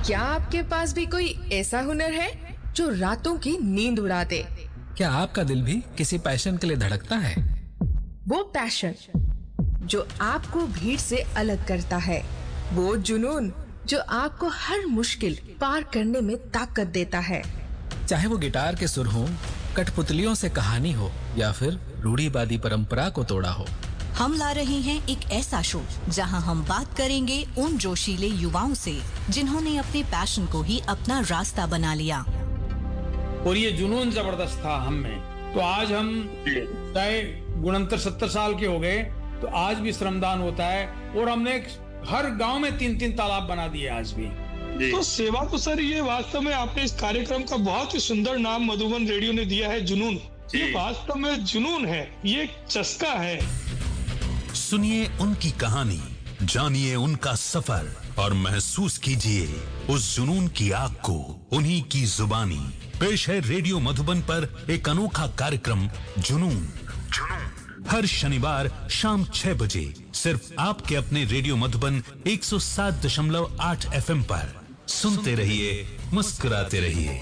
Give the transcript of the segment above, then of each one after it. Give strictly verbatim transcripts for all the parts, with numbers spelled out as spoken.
क्या आपके पास भी कोई ऐसा हुनर है जो रातों की नींद उड़ा दे? क्या आपका दिल भी किसी पैशन के लिए धड़कता है? वो पैशन जो आपको भीड़ से अलग करता है, वो जुनून जो आपको हर मुश्किल पार करने में ताकत देता है। चाहे वो गिटार के सुर हो, कठपुतलियों से कहानी हो या फिर रूढ़िवादी परंपरा को तोड़ा हो, हम ला रहे हैं एक ऐसा शो जहां हम बात करेंगे उन जोशीले युवाओं से जिन्होंने अपने पैशन को ही अपना रास्ता बना लिया। और ये जुनून जबरदस्त था हम में। तो आज हम चाहे गुणंतर सत्तर साल के हो गए तो आज भी श्रमदान होता है और हमने हर गांव में तीन तीन तालाब बना दिए आज भी। तो सेवा को सर, ये वास्तव में आपने इस कार्यक्रम का बहुत ही सुंदर नाम मधुबन रेडियो ने दिया है, जुनून। ये वास्तव में जुनून है, ये एक चस्का है। सुनिए उनकी कहानी, जानिए उनका सफर और महसूस कीजिए उस जुनून की आग को उन्हीं की जुबानी। पेश है रेडियो मधुबन पर एक अनोखा कार्यक्रम जुनून। जुनून हर शनिवार शाम छह बजे सिर्फ आपके अपने रेडियो मधुबन एक सौ सात दशमलव आठ एफ एम पर। सुनते रहिए, मुस्कुराते रहिए।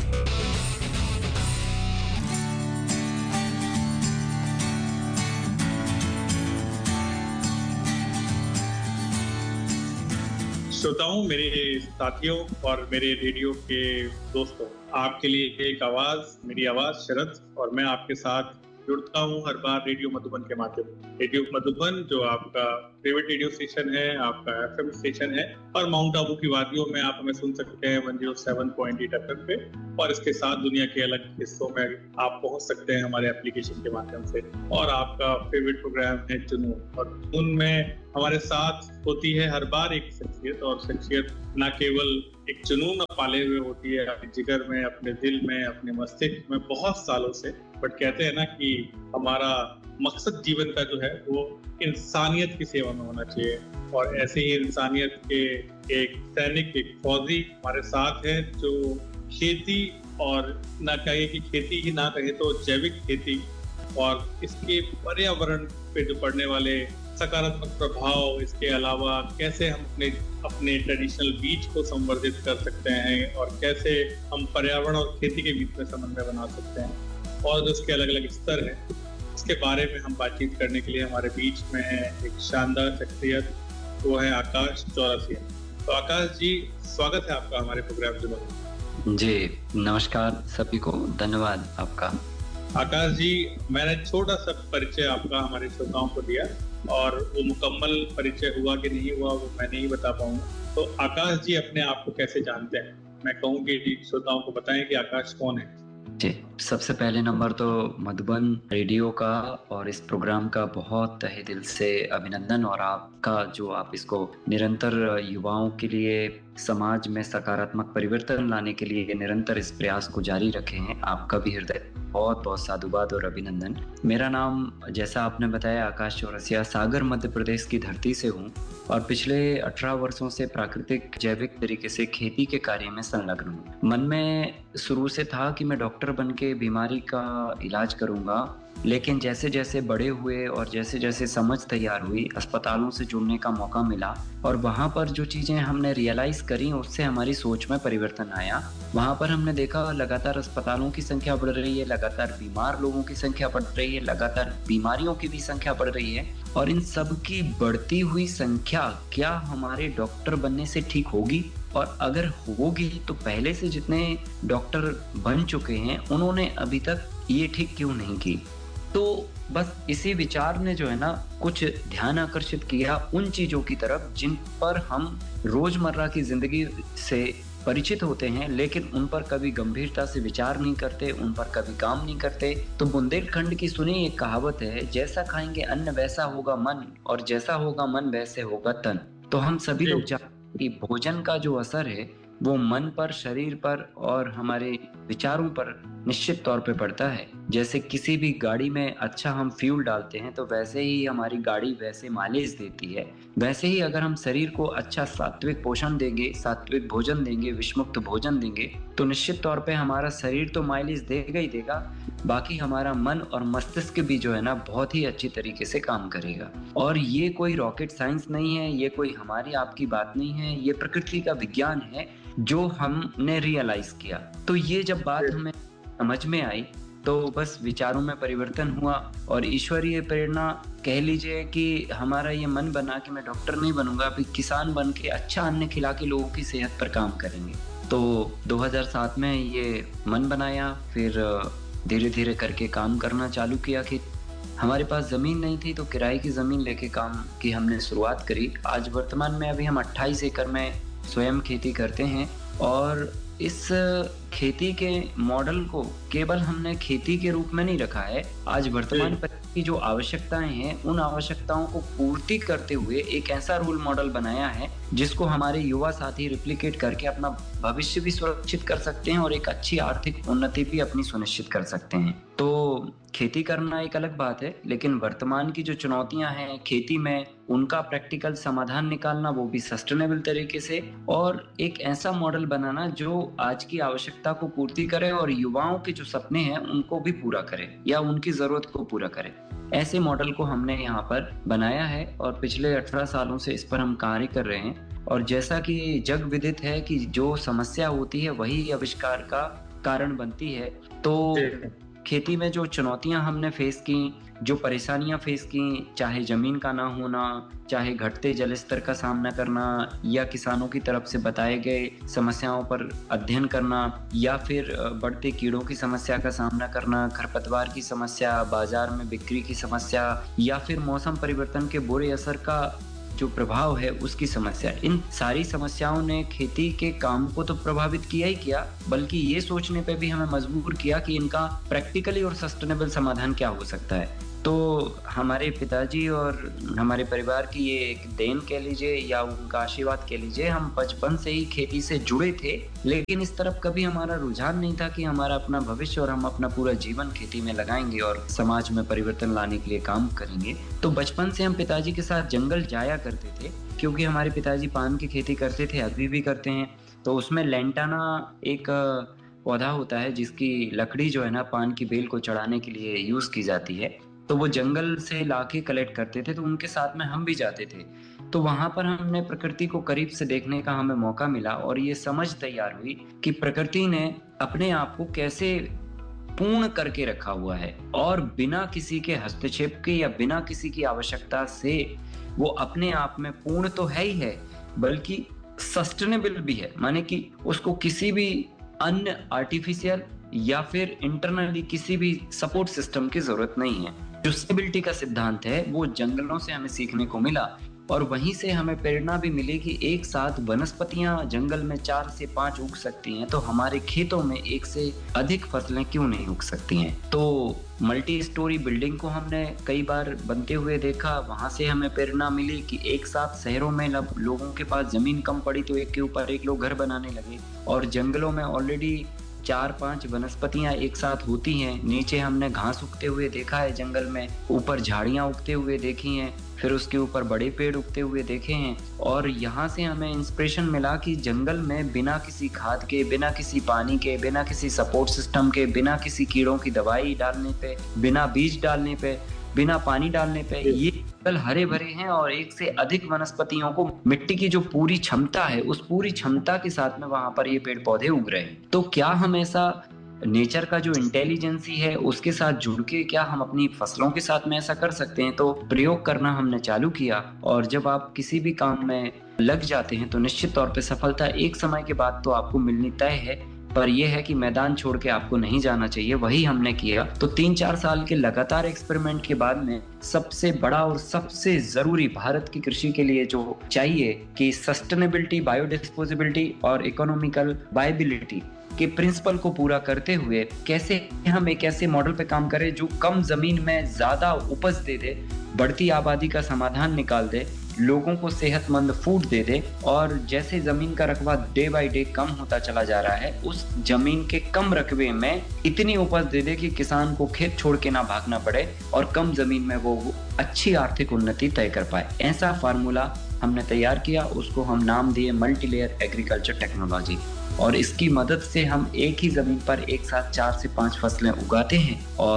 श्रोताओं, मेरे साथियों और मेरे रेडियो के दोस्तों, आपके लिए एक आवाज, मेरी आवाज शरद, और मैं आपके साथ जुड़ता हूँ हर बार रेडियो मधुबन के माध्यम से। रेडियो मधुबन जो आपका फेवरेट रेडियो स्टेशन है, आपका एफएम स्टेशन है, और माउंट आबू की वादियों में आप हमें सुन सकते हैं एक सौ सात पॉइंट आठ एफएम पे, और इसके साथ दुनिया के अलग हिस्सों में आप पहुंच सकते हैं हमारे एप्लीकेशन के माध्यम से। और आपका फेवरेट प्रोग्राम है जुनून, और जुनून में हमारे साथ होती है हर बार एक शख्सियत, और शख्सियत न केवल एक जुनून पाले हुए होती है अपने जिगर में, अपने दिल में, अपने मस्तिष्क में बहुत सालों से, बट कहते हैं ना कि हमारा मकसद जीवन का जो है वो इंसानियत की सेवा में होना चाहिए। और ऐसे ही इंसानियत के एक सैनिक, एक फौजी हमारे साथ है जो खेती, और ना कहे कि खेती ही ना कहे तो जैविक खेती, और इसके पर्यावरण पे जो पड़ने वाले सकारात्मक प्रभाव, इसके अलावा कैसे हम अपने अपने ट्रेडिशनल बीज को संवर्धित कर सकते हैं, और कैसे हम पर्यावरण और खेती के बीच में समन्वय बना सकते हैं, और जो इसके अलग अलग स्तर हैं, इसके बारे में हम बातचीत करने के लिए हमारे बीच में है एक शानदार शख्सियत, वो है आकाश चौरसिया। तो आकाश जी, स्वागत है आपका हमारे प्रोग्राम में। जी नमस्कार सभी को, धन्यवाद आपका। आकाश जी, मैंने छोटा सा परिचय आपका हमारे श्रोताओं को दिया, और वो मुकम्मल परिचय हुआ कि नहीं हुआ वो मैं नहीं बता पाऊंगा। तो आकाश जी अपने आप को कैसे जानते हैं? मैं कहूँ कि श्रोताओं को बताएं कि आकाश कौन है। जी, सबसे पहले नंबर तो मधुबन रेडियो का और इस प्रोग्राम का बहुत तहे दिल से अभिनंदन, और आपका जो आप इसको निरंतर युवाओं के लिए समाज में सकारात्मक परिवर्तन लाने के लिए निरंतर इस प्रयास को जारी रखे हैं, आपका भी हृदय बहुत बहुत साधुवाद और अभिनंदन। मेरा नाम, जैसा आपने बताया, आकाश चौरसिया, सागर मध्य प्रदेश की धरती से हूँ, और पिछले अठारह वर्षों से प्राकृतिक जैविक तरीके से खेती के कार्य में संलग्न हूँ। मन में शुरू से था कि मैं डॉक्टर बन के बीमारी का इलाज करूँगा, लेकिन जैसे जैसे बड़े हुए और जैसे जैसे समझ तैयार हुई, अस्पतालों से जुड़ने का मौका मिला, और वहाँ पर जो चीज़ें हमने रियलाइज़ करी उससे हमारी सोच में परिवर्तन आया। वहाँ पर हमने देखा लगातार अस्पतालों की संख्या बढ़ रही है, लगातार बीमार लोगों की संख्या बढ़ रही है, लगातार बीमारियों की भी संख्या बढ़ रही है, और इन सब की बढ़ती हुई संख्या क्या हमारे डॉक्टर बनने से ठीक होगी? और अगर होगी तो पहले से जितने डॉक्टर बन चुके हैं उन्होंने अभी तक ये ठीक क्यों नहीं की? तो बस इसी विचार ने जो है ना कुछ ध्यान आकर्षित किया उन चीजों की तरफ जिन पर हम रोजमर्रा की जिंदगी से परिचित होते हैं, लेकिन उन पर कभी गंभीरता से विचार नहीं करते, उन पर कभी काम नहीं करते। तो बुंदेलखंड की सुनी एक कहावत है, जैसा खाएंगे अन्न वैसा होगा मन, और जैसा होगा मन वैसे होगा तन। तो हम सभी लोग जानते हैं कि भोजन का जो असर है वो मन पर, शरीर पर और हमारे विचारों पर निश्चित तौर पे पड़ता है। जैसे किसी भी गाड़ी में अच्छा हम फ्यूल डालते हैं तो वैसे ही हमारी गाड़ी वैसे माइलेज देती है। वैसे ही अगर हम शरीर को अच्छा सात्विक पोषण देंगे, सात्विक भोजन देंगे, विषमुक्त भोजन देंगे तो निश्चित तौर पे हमारा शरीर तो माइलेज देगा ही देगा, बाकी हमारा मन और मस्तिष्क भी जो है ना बहुत ही अच्छी तरीके से काम करेगा। और ये कोई रॉकेट साइंस नहीं है, ये कोई हमारी आपकी बात नहीं है, ये प्रकृति का विज्ञान है जो हमने रियलाइज किया। तो ये जब बात हमें समझ में आई तो बस विचारों में परिवर्तन हुआ और ईश्वरीय प्रेरणा कह लीजिए कि हमारा ये मन बना कि मैं डॉक्टर नहीं बनूंगा, अभी किसान बन के अच्छा अन्न खिला के लोगों की सेहत पर काम करेंगे। तो दो हज़ार सात में ये मन बनाया, फिर धीरे धीरे करके काम करना चालू किया कि हमारे पास ज़मीन नहीं थी तो किराए की ज़मीन लेके काम की हमने शुरुआत करी। आज वर्तमान में अभी हम अट्ठाईस एकड़ में स्वयं खेती करते हैं और इस खेती के मॉडल को केवल हमने खेती के रूप में नहीं रखा है। आज वर्तमान पर की जो आवश्यकताएं हैं उन आवश्यकताओं को पूर्ति करते हुए एक ऐसा रोल मॉडल बनाया है जिसको हमारे युवा साथी रिप्लिकेट करके अपना भविष्य भी सुरक्षित कर सकते हैं और एक अच्छी आर्थिक उन्नति भी अपनी सुनिश्चित कर सकते हैं। तो खेती करना एक अलग बात है, लेकिन वर्तमान की जो चुनौतियां हैं खेती में उनका प्रैक्टिकल समाधान निकालना, वो भी सस्टेनेबल तरीके से, और एक ऐसा मॉडल बनाना जो आज की आवश्यकता को पूर्ति करे और युवाओं के जो सपने हैं उनको भी पूरा करे या उनकी जरूरत को पूरा करे। ऐसे मॉडल को हमने यहाँ पर बनाया है और पिछले अठारह सालों से इस पर हम कार्य कर रहे हैं। और जैसा कि जग विदित है कि जो समस्या होती है वही आविष्कार का कारण बनती है, तो खेती में जो चुनौतियां हमने फेस की, जो परेशानियां फेस की, चाहे जमीन का ना होना, चाहे घटते जल स्तर का सामना करना, या किसानों की तरफ से बताए गए समस्याओं पर अध्ययन करना, या फिर बढ़ते कीड़ों की समस्या का सामना करना, खरपतवार की समस्या, बाजार में बिक्री की समस्या, या फिर मौसम परिवर्तन के बुरे असर का जो प्रभाव है उसकी समस्या, इन सारी समस्याओं ने खेती के काम को तो प्रभावित किया ही किया, बल्कि ये सोचने पे भी हमें मजबूर किया कि इनका प्रैक्टिकली और सस्टेनेबल समाधान क्या हो सकता है। तो हमारे पिताजी और हमारे परिवार की ये एक देन कह लीजिए या उनका आशीर्वाद कह लीजिए, हम बचपन से ही खेती से जुड़े थे, लेकिन इस तरफ कभी हमारा रुझान नहीं था कि हमारा अपना भविष्य और हम अपना पूरा जीवन खेती में लगाएंगे और समाज में परिवर्तन लाने के लिए काम करेंगे। तो बचपन से हम पिताजी के साथ जंगल जाया करते थे, क्योंकि हमारे पिताजी पान की खेती करते थे, अभी भी करते हैं। तो उसमें लेंटाना एक पौधा होता है जिसकी लकड़ी जो है ना पान की बेल को चढ़ाने के लिए यूज की जाती है। तो वो जंगल से लाके कलेक्ट करते थे, तो उनके साथ में हम भी जाते थे। तो वहां पर हमने प्रकृति को करीब से देखने का हमें मौका मिला और ये समझ तैयार हुई कि प्रकृति ने अपने आप को कैसे पूर्ण करके रखा हुआ है और बिना किसी के हस्तक्षेप के या बिना किसी की आवश्यकता से वो अपने आप में पूर्ण तो है ही है, बल्कि सस्टेनेबल भी है। माने कि उसको किसी भी अन्य आर्टिफिशियल या फिर इंटरनली किसी भी सपोर्ट सिस्टम की जरूरत नहीं है। जो स्टेबिलिटी का सिद्धांत है वो जंगलों से हमें सीखने को मिला और वहीं से हमें प्रेरणा भी मिली कि एक साथ वनस्पतियां जंगल में चार से पांच उग सकती हैं, तो हमारे खेतों में एक से अधिक फसलें क्यों नहीं उग सकती हैं। तो मल्टी स्टोरी बिल्डिंग को हमने कई बार बनते हुए देखा, वहां से हमें प्रेरणा मिली कि एक साथ शहरों में लोगों के पास जमीन कम पड़ी तो एक के ऊपर एक लोग घर बनाने लगे, और जंगलों में ऑलरेडी चार पांच वनस्पतियां एक साथ होती हैं। नीचे हमने घास उगते हुए देखा है जंगल में, ऊपर झाड़ियां उगते हुए देखी हैं, फिर उसके ऊपर बड़े पेड़ उगते हुए देखे हैं। और यहाँ से हमें इंस्पिरेशन मिला कि जंगल में बिना किसी खाद के, बिना किसी पानी के, बिना किसी सपोर्ट सिस्टम के, बिना किसी कीड़ों की दवाई डालने पे, बिना बीज डालने पे, बिना पानी डालने पे ये जंगल हरे भरे हैं और एक से अधिक वनस्पतियों को मिट्टी की जो पूरी क्षमता है उस पूरी क्षमता के साथ में वहां पर ये पेड़ पौधे उग रहे हैं। तो क्या हम ऐसा नेचर का जो इंटेलिजेंसी है उसके साथ जुड़ के क्या हम अपनी फसलों के साथ में ऐसा कर सकते हैं? तो प्रयोग करना हमने चालू किया, और जब आप किसी भी काम में लग जाते हैं तो निश्चित तौर पे सफलता एक समय के बाद तो आपको मिलनी तय है, पर यह है कि मैदान छोड़ के आपको नहीं जाना चाहिए। वही हमने किया। तो तीन चार साल के लगातार एक्सपेरिमेंट के बाद में सबसे बड़ा और सबसे जरूरी भारत की कृषि के लिए जो चाहिए कि सस्टेनेबिलिटी, बायोडिस्पोजेबिलिटी और इकोनॉमिकल वायबिलिटी के प्रिंसिपल को पूरा करते हुए कैसे हम एक ऐसे मॉडल पे काम करें जो कम जमीन में ज्यादा उपज दे दे, बढ़ती आबादी का समाधान निकाल दे, लोगों को सेहतमंद फूड दे दे, और जैसे जमीन का रकबा डे बाय डे कम होता चला जा रहा है, उस जमीन के कम रकबे में इतनी उपज दे दे कि किसान को खेत छोड़ के ना भागना पड़े और कम जमीन में वो अच्छी आर्थिक उन्नति तय कर पाए। ऐसा फार्मूला हमने तैयार किया, उसको हम नाम दिए मल्टीलेयर एग्रीकल्चर टेक्नोलॉजी। और इसकी मदद से हम एक ही जमीन पर एक साथ चार से पांच फसलें उगाते हैं,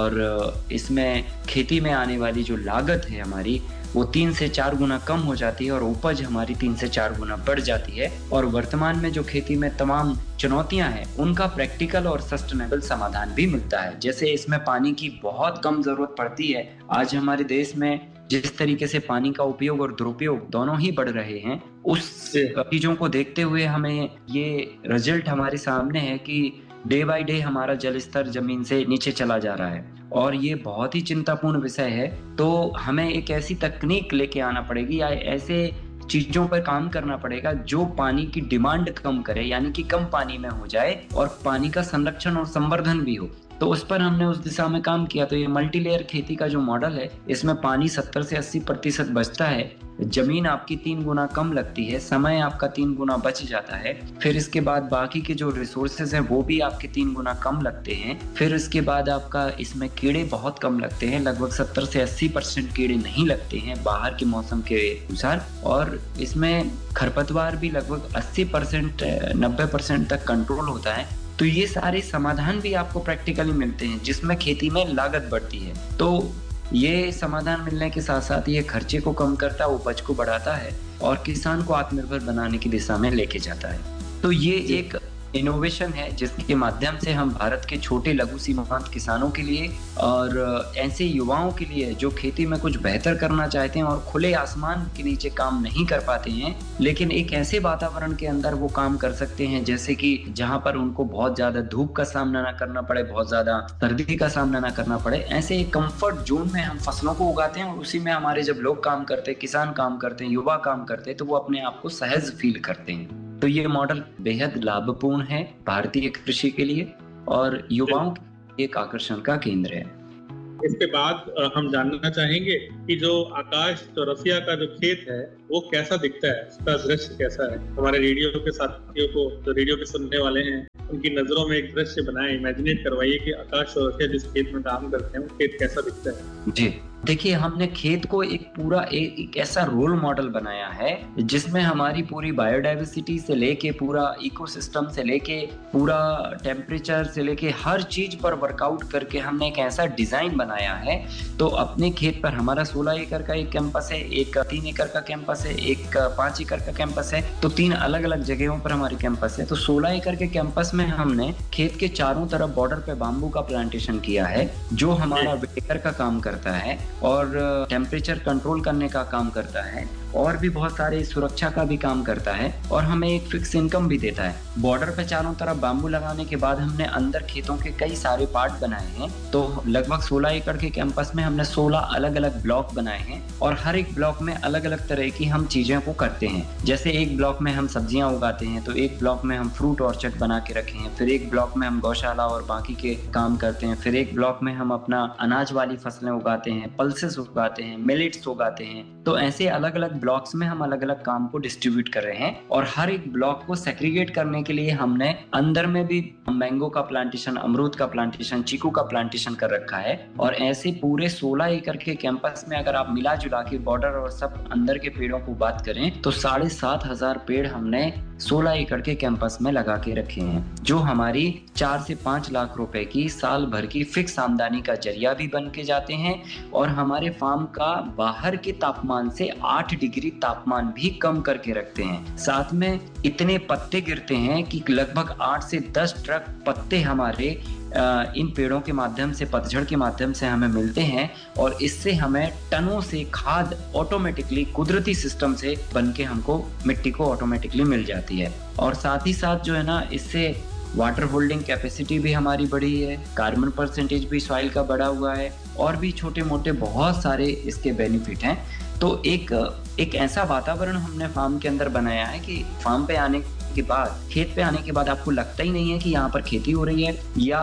और इसमें खेती में आने वाली जो लागत है हमारी वो तीन से चार गुना कम हो जाती है और उपज हमारी तीन से चार गुना बढ़ जाती है। और वर्तमान में जो खेती में तमाम चुनौतियां हैं उनका प्रैक्टिकल और सस्टेनेबल समाधान भी मिलता है। जैसे इसमें पानी की बहुत कम जरूरत पड़ती है। आज हमारे देश में जिस तरीके से पानी का उपयोग और दुरुपयोग दोनों ही बढ़ रहे हैं, उस चीजों को देखते हुए हमें ये रिजल्ट हमारे सामने है कि डे बाय डे हमारा जल स्तर जमीन से नीचे चला जा रहा है, और ये बहुत ही चिंतापूर्ण विषय है। तो हमें एक ऐसी तकनीक लेके आना पड़ेगी या ऐसे चीजों पर काम करना पड़ेगा जो पानी की डिमांड कम करे, यानी कि कम पानी में हो जाए और पानी का संरक्षण और संवर्धन भी हो। तो उस पर हमने उस दिशा में काम किया। तो ये मल्टीलेयर खेती का जो मॉडल है, इसमें पानी सत्तर से अस्सी प्रतिशत बचता है, जमीन आपकी तीन गुना कम लगती है, समय आपका तीन गुना बच जाता है। फिर इसके बाद बाकी के जो रिसोर्सेज हैं वो भी आपके तीन गुना कम लगते हैं। फिर इसके बाद आपका इसमें कीड़े बहुत कम लगते हैं, लगभग सत्तर से अस्सी परसेंट कीड़े नहीं लगते हैं बाहर के मौसम के अनुसार। और इसमें खरपतवार भी लगभग अस्सी परसेंट नब्बे परसेंट तक कंट्रोल होता है। तो ये सारे समाधान भी आपको प्रैक्टिकली मिलते हैं जिसमें खेती में लागत बढ़ती है। तो ये समाधान मिलने के साथ साथ ये खर्चे को कम करता है, उपज को बढ़ाता है और किसान को आत्मनिर्भर बनाने की दिशा में लेके जाता है। तो ये एक इनोवेशन है जिसके माध्यम से हम भारत के छोटे लघु सीमांत किसानों के लिए और ऐसे युवाओं के लिए जो खेती में कुछ बेहतर करना चाहते हैं और खुले आसमान के नीचे काम नहीं कर पाते हैं, लेकिन एक ऐसे वातावरण के अंदर वो काम कर सकते हैं जैसे कि जहां पर उनको बहुत ज्यादा धूप का सामना ना करना पड़े, बहुत ज्यादा सर्दी का सामना ना करना पड़े, ऐसे एक कंफर्ट जोन में हम फसलों को उगाते हैं और उसी में हमारे जब लोग काम करते हैं, किसान काम करते हैं, युवा काम करते हैं, तो वो अपने आप को सहज फील करते हैं। तो ये मॉडल बेहद लाभपूर्ण है भारतीय कृषि के लिए और युवाओं के एक आकर्षण का केंद्र है। इसके बाद हम जानना चाहेंगे कि जो आकाश चौरसिया का जो खेत है वो कैसा दिखता है, उसका दृश्य कैसा है। हमारे रेडियो के साथियों को, जो रेडियो के सुनने वाले हैं, उनकी नजरों में एक दृश्य बनाए, इमेजिनेट करवाइए कि आकाश चौरसिया जिस खेत में काम करते हैं वो खेत कैसा दिखता है। जी देखिए, हमने खेत को एक पूरा एक, एक ऐसा रोल मॉडल बनाया है जिसमें हमारी पूरी बायोडाइवर्सिटी से लेके पूरा इकोसिस्टम से लेके पूरा टेम्परेचर से लेके हर चीज पर वर्कआउट करके हमने एक ऐसा डिजाइन बनाया है। तो अपने खेत पर हमारा सोलह एकड़ का एक कैंपस है, एक तीन एकड़ का कैंपस है, एक पांच एकड़ का कैंपस है। तो तीन अलग अलग जगहों पर हमारे कैंपस है। तो सोलह एकड़ के कैंपस में हमने खेत के चारों तरफ बॉर्डर पे बाम्बू का प्लांटेशन किया है जो हमारा वेटर का काम करता है और टेम्परेचर कंट्रोल करने का काम करता है और भी बहुत सारे सुरक्षा का भी काम करता है और हमें एक फिक्स इनकम भी देता है। बॉर्डर पे चारों तरफ बाम्बू लगाने के बाद हमने अंदर खेतों के कई सारे पार्ट बनाए हैं। तो लगभग सोलह एकड़ के कैंपस में हमने सोलह अलग अलग ब्लॉक बनाए हैं और हर एक ब्लॉक में अलग अलग तरह की हम चीजें को करते हैं। जैसे एक ब्लॉक में हम सब्जियां उगाते हैं, तो एक ब्लॉक में हम फ्रूट ऑर्चर्ड बना के रखे हैं, फिर एक ब्लॉक में हम गौशाला और बाकी के काम करते हैं, फिर एक ब्लॉक में हम अपना अनाज वाली फसलें उगाते हैं, पल्सेस उगाते हैं, मिलेट्स उगाते हैं। तो ऐसे अलग अलग ब्लॉक्स में हम अलग अलग काम को डिस्ट्रीब्यूट कर रहे हैं और हर एक ब्लॉक को सेग्रीगेट करने के लिए हमने अंदर में भी मैंगो का प्लांटेशन, अमरूद का प्लांटेशन, चीकू का प्लांटेशन कर रखा है। और ऐसे पूरे सोलह एकड़ के कैंपस में अगर आप मिला जुला के बॉर्डर और सब अंदर के पेड़ों को बात करें तो साढ़े सात हजार पेड़ हमने सोलह एकड़ के कैंपस में लगा के रखे हैं, जो हमारी चार से पांच लाख रुपए की साल भर की फिक्स आमदनी का जरिया भी बन के जाते हैं और हमारे फार्म का बाहर के तापमान से आठ डिग्री तापमान भी कम करके रखते हैं। साथ में इतने पत्ते गिरते हैं कि लगभग आठ से दस ट्रक पत्ते हमारे इन पेड़ों के माध्यम से, पतझड़ के माध्यम से हमें मिलते हैं और इससे हमें टनों से खाद ऑटोमेटिकली कुदरती सिस्टम से बन के हमको मिट्टी को ऑटोमेटिकली मिल जाती है। और साथ ही साथ जो है ना, इससे वाटर होल्डिंग कैपेसिटी भी हमारी बढ़ी है, कार्बन परसेंटेज भी सॉइल का बढ़ा हुआ है और भी छोटे मोटे बहुत सारे इसके बेनिफिट हैं। तो एक एक ऐसा वातावरण हमने फार्म के अंदर बनाया है कि फार्म पे आने के बाद, खेत पे आने के बाद आपको लगता ही नहीं है कि यहाँ पर खेती हो रही है या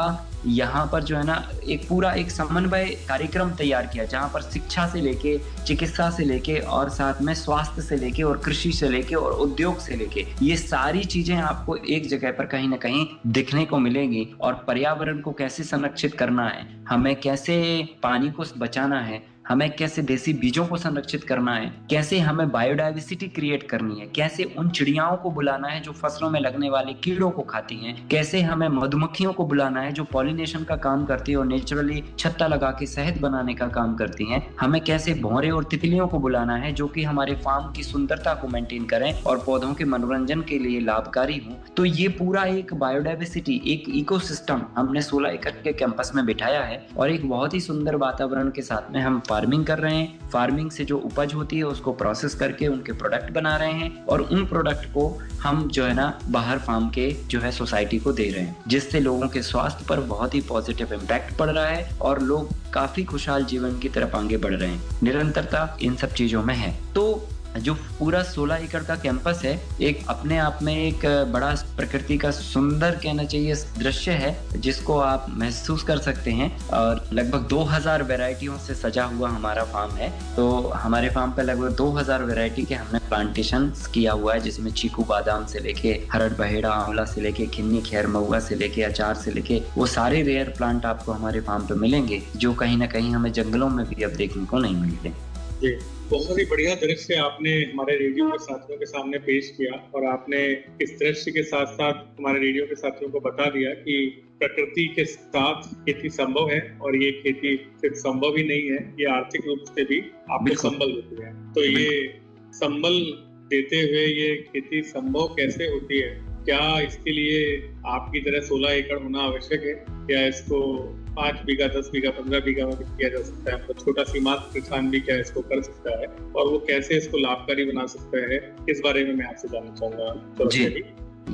यहाँ पर जो है ना एक पूरा एक समन्वय कार्यक्रम तैयार किया, जहाँ पर शिक्षा से लेके, चिकित्सा से लेके और साथ में स्वास्थ्य से लेके और कृषि से लेके और उद्योग से लेके ये सारी चीजें आपको एक जगह पर कहीं ना कहीं दिखने को मिलेंगी। और पर्यावरण को कैसे संरक्षित करना है, हमें कैसे पानी को बचाना है, हमें कैसे देसी बीजों को संरक्षित करना है, कैसे हमें बायोडाइवर्सिटी क्रिएट करनी है, कैसे उन चिड़ियाओं को बुलाना है जो फसलों में लगने वाले कीड़ों को खाती हैं, कैसे हमें मधुमक्खियों को बुलाना है जो पॉलिनेशन का काम करती है और नेचुरली छत्ता लगा के शहद बनाने का काम करती हैं, हमें कैसे भौरे और तितलियों को बुलाना है जो कि हमारे फार्म की सुंदरता को मेंटेन करें और पौधों के मनोरंजन के लिए लाभकारी हों। तो ये पूरा एक बायोडाइवर्सिटी, एक इकोसिस्टम हमने सोलह एकड़ के कैंपस में बिठाया है और एक बहुत ही सुंदर वातावरण के साथ में हम फार्मिंग कर रहे हैं। फार्मिंग से जो उपज होती है उसको प्रोसेस करके उनके प्रोडक्ट बना रहे हैं और उन प्रोडक्ट को हम जो है ना बाहर फार्म के जो है सोसाइटी को दे रहे हैं, जिससे लोगों के स्वास्थ्य पर बहुत ही पॉजिटिव इम्पैक्ट पड़ रहा है और लोग काफी खुशहाल जीवन की तरफ आगे बढ़ रहे हैं। निरंतरता इन सब चीजों में है। तो जो पूरा सोलह एकड़ का कैंपस है एक अपने आप में एक बड़ा प्रकृति का सुंदर कहना चाहिए दृश्य है जिसको आप महसूस कर सकते हैं। और लगभग दो हज़ार वैरायटियों से सजा हुआ हमारा फार्म है। तो हमारे फार्म पे लगभग दो हज़ार वैरायटी के हमने प्लांटेशन किया हुआ है, जिसमें चीकू बादाम से लेके हरड़ बहेड़ा आंवला से लेके खिन्नी खैर महुआ से लेके अचार से लेके वो सारे रेयर प्लांट आपको हमारे फार्म पे मिलेंगे जो कहीं ना कहीं हमें जंगलों में भी अब देखने को नहीं मिलते। जी, बहुत ही बढ़िया दृश्य आपने हमारे रेडियो के साथियों के सामने पेश किया और आपने इस दृश्य के साथ साथ हमारे रेडियो के साथियों को बता दिया कि प्रकृति के साथ खेती संभव है और ये खेती सिर्फ संभव ही नहीं है, ये आर्थिक रूप से भी आपको संबल देती है। तो ये संबल देते हुए ये खेती संभव कैसे होती है, क्या इसके लिए आपकी तरह सोलह एकड़ होना आवश्यक है, क्या इसको पाँच बीघा दस बीघा पंद्रह बीघा में किया जा सकता है, तो छोटा सीमांत किसान भी क्या इसको कर सकता है और वो कैसे इसको लाभकारी बना सकता है, इस बारे में मैं आपसे जानना चाहूंगा। जी,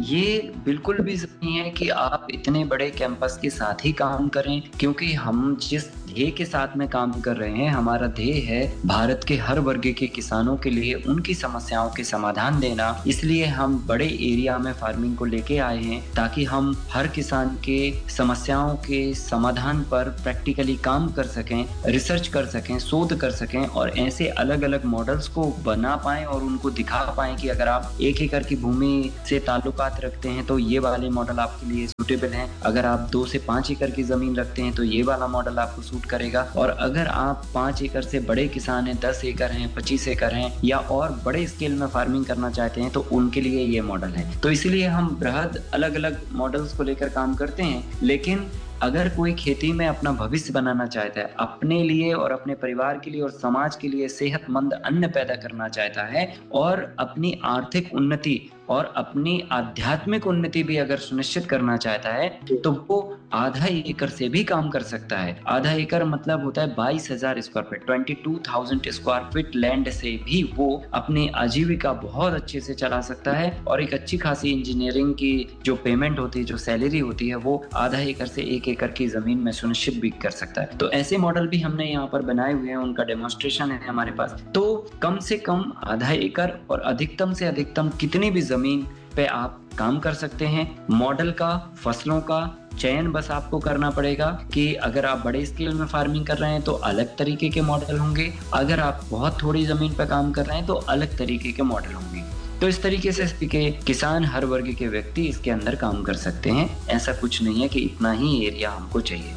ये बिल्कुल भी नहीं है कि आप इतने बड़े कैंपस के साथ ही काम करें, क्योंकि हम जिस ध्येय के साथ में काम कर रहे हैं, हमारा ध्येय है भारत के हर वर्ग के किसानों के लिए उनकी समस्याओं के समाधान देना। इसलिए हम बड़े एरिया में फार्मिंग को लेके आए हैं ताकि हम हर किसान के समस्याओं के समाधान पर प्रैक्टिकली काम कर सकें, रिसर्च कर सकें, शोध कर सकें और ऐसे अलग अलग मॉडल्स को बना पाएं और उनको दिखा पाएं कि अगर आप एक एकड़ की भूमि से ताल्लुकात रखते हैं तो ये वाले मॉडल आपके लिए सूटेबल हैं, अगर आप दो से पाँच एकड़ की जमीन रखते हैं तो ये वाला मॉडल आपको सूट करेगा, और अगर आप पाँच एकड़ से बड़े किसान हैं, दस एकड़ हैं, पच्चीस एकड़ हैं या और बड़े स्केल में फार्मिंग करना चाहते हैं तो उनके लिए ये मॉडल है। तो इसलिए हम बृहद अलग अलग मॉडल्स को लेकर काम करते हैं। लेकिन अगर कोई खेती में अपना भविष्य बनाना चाहता है, अपने लिए और अपने परिवार के लिए और समाज के लिए सेहतमंद अन्न पैदा करना चाहता है और अपनी आर्थिक उन्नति और अपनी आध्यात्मिक उन्नति भी अगर सुनिश्चित करना चाहता है तो वो आधा एकड़ से भी काम कर सकता है। आधा एकड़ मतलब होता है बाईस हजार स्क्वायर फीट, बाईस हज़ार स्क्वायर फीट लैंड से भी वो अपनी आजीविका बहुत अच्छे से चला सकता है और एक अच्छी खासी इंजीनियरिंग की जो पेमेंट होती है, जो सैलरी होती है, वो आधा एकड़ से एक एकड़ की जमीन में सुनिश्चित भी कर सकता है। तो ऐसे मॉडल भी हमने यहाँ पर बनाए हुए हैं, उनका डेमोन्स्ट्रेशन है हमारे पास। तो कम से कम आधा एकड़ और अधिकतम से अधिकतम कितनी भी जमीन पे आप काम कर सकते हैं। मॉडल का, फसलों का चयन बस आपको करना पड़ेगा कि अगर आप बड़े स्केल में फार्मिंग कर रहे हैं तो अलग तरीके के मॉडल होंगे, अगर आप बहुत थोड़ी जमीन पे काम कर रहे हैं तो अलग तरीके के मॉडल होंगे। तो इस तरीके से के किसान, हर वर्ग के व्यक्ति इसके अंदर काम कर सकते हैं। ऐसा कुछ नहीं है कि इतना ही एरिया हमको चाहिए।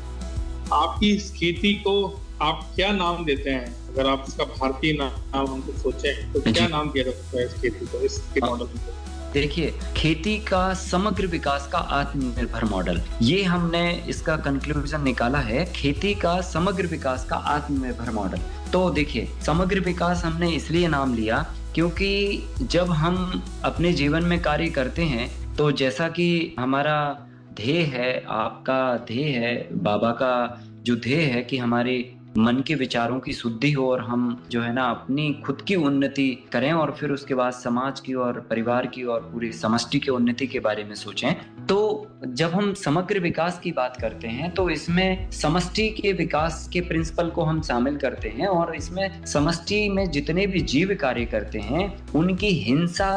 आपकी इस खेती को आप क्या नाम देते हैं? अगर आप इसका भारतीय नाम हमको सोचें तो क्या नाम दिया जा सकता है इस खेती को, इस मॉडल को? देखिए, खेती का समग्र विकास का आत्मनिर्भर मॉडल, ये हमने इसका कंक्लूजन निकाला है, खेती का समग्र विकास का आत्मनिर्भर मॉडल। तो देखिए, समग्र विकास हमने इसलिए नाम लिया क्योंकि जब हम अपने जीवन में कार्य करते हैं तो जैसा कि हमारा ध्येय है, आपका ध्येय है, बाबा का जो ध्येय है कि हमारे मन के विचारों की शुद्धि हो और हम जो है ना अपनी खुद की उन्नति करें और फिर उसके बाद समाज की और परिवार की और पूरी समष्टि की उन्नति के बारे में सोचें। तो जब हम समग्र विकास की बात करते हैं तो इसमें समष्टि के विकास के प्रिंसिपल को हम शामिल करते हैं और इसमें समष्टि में जितने भी जीव कार्य करते हैं उनकी हिंसा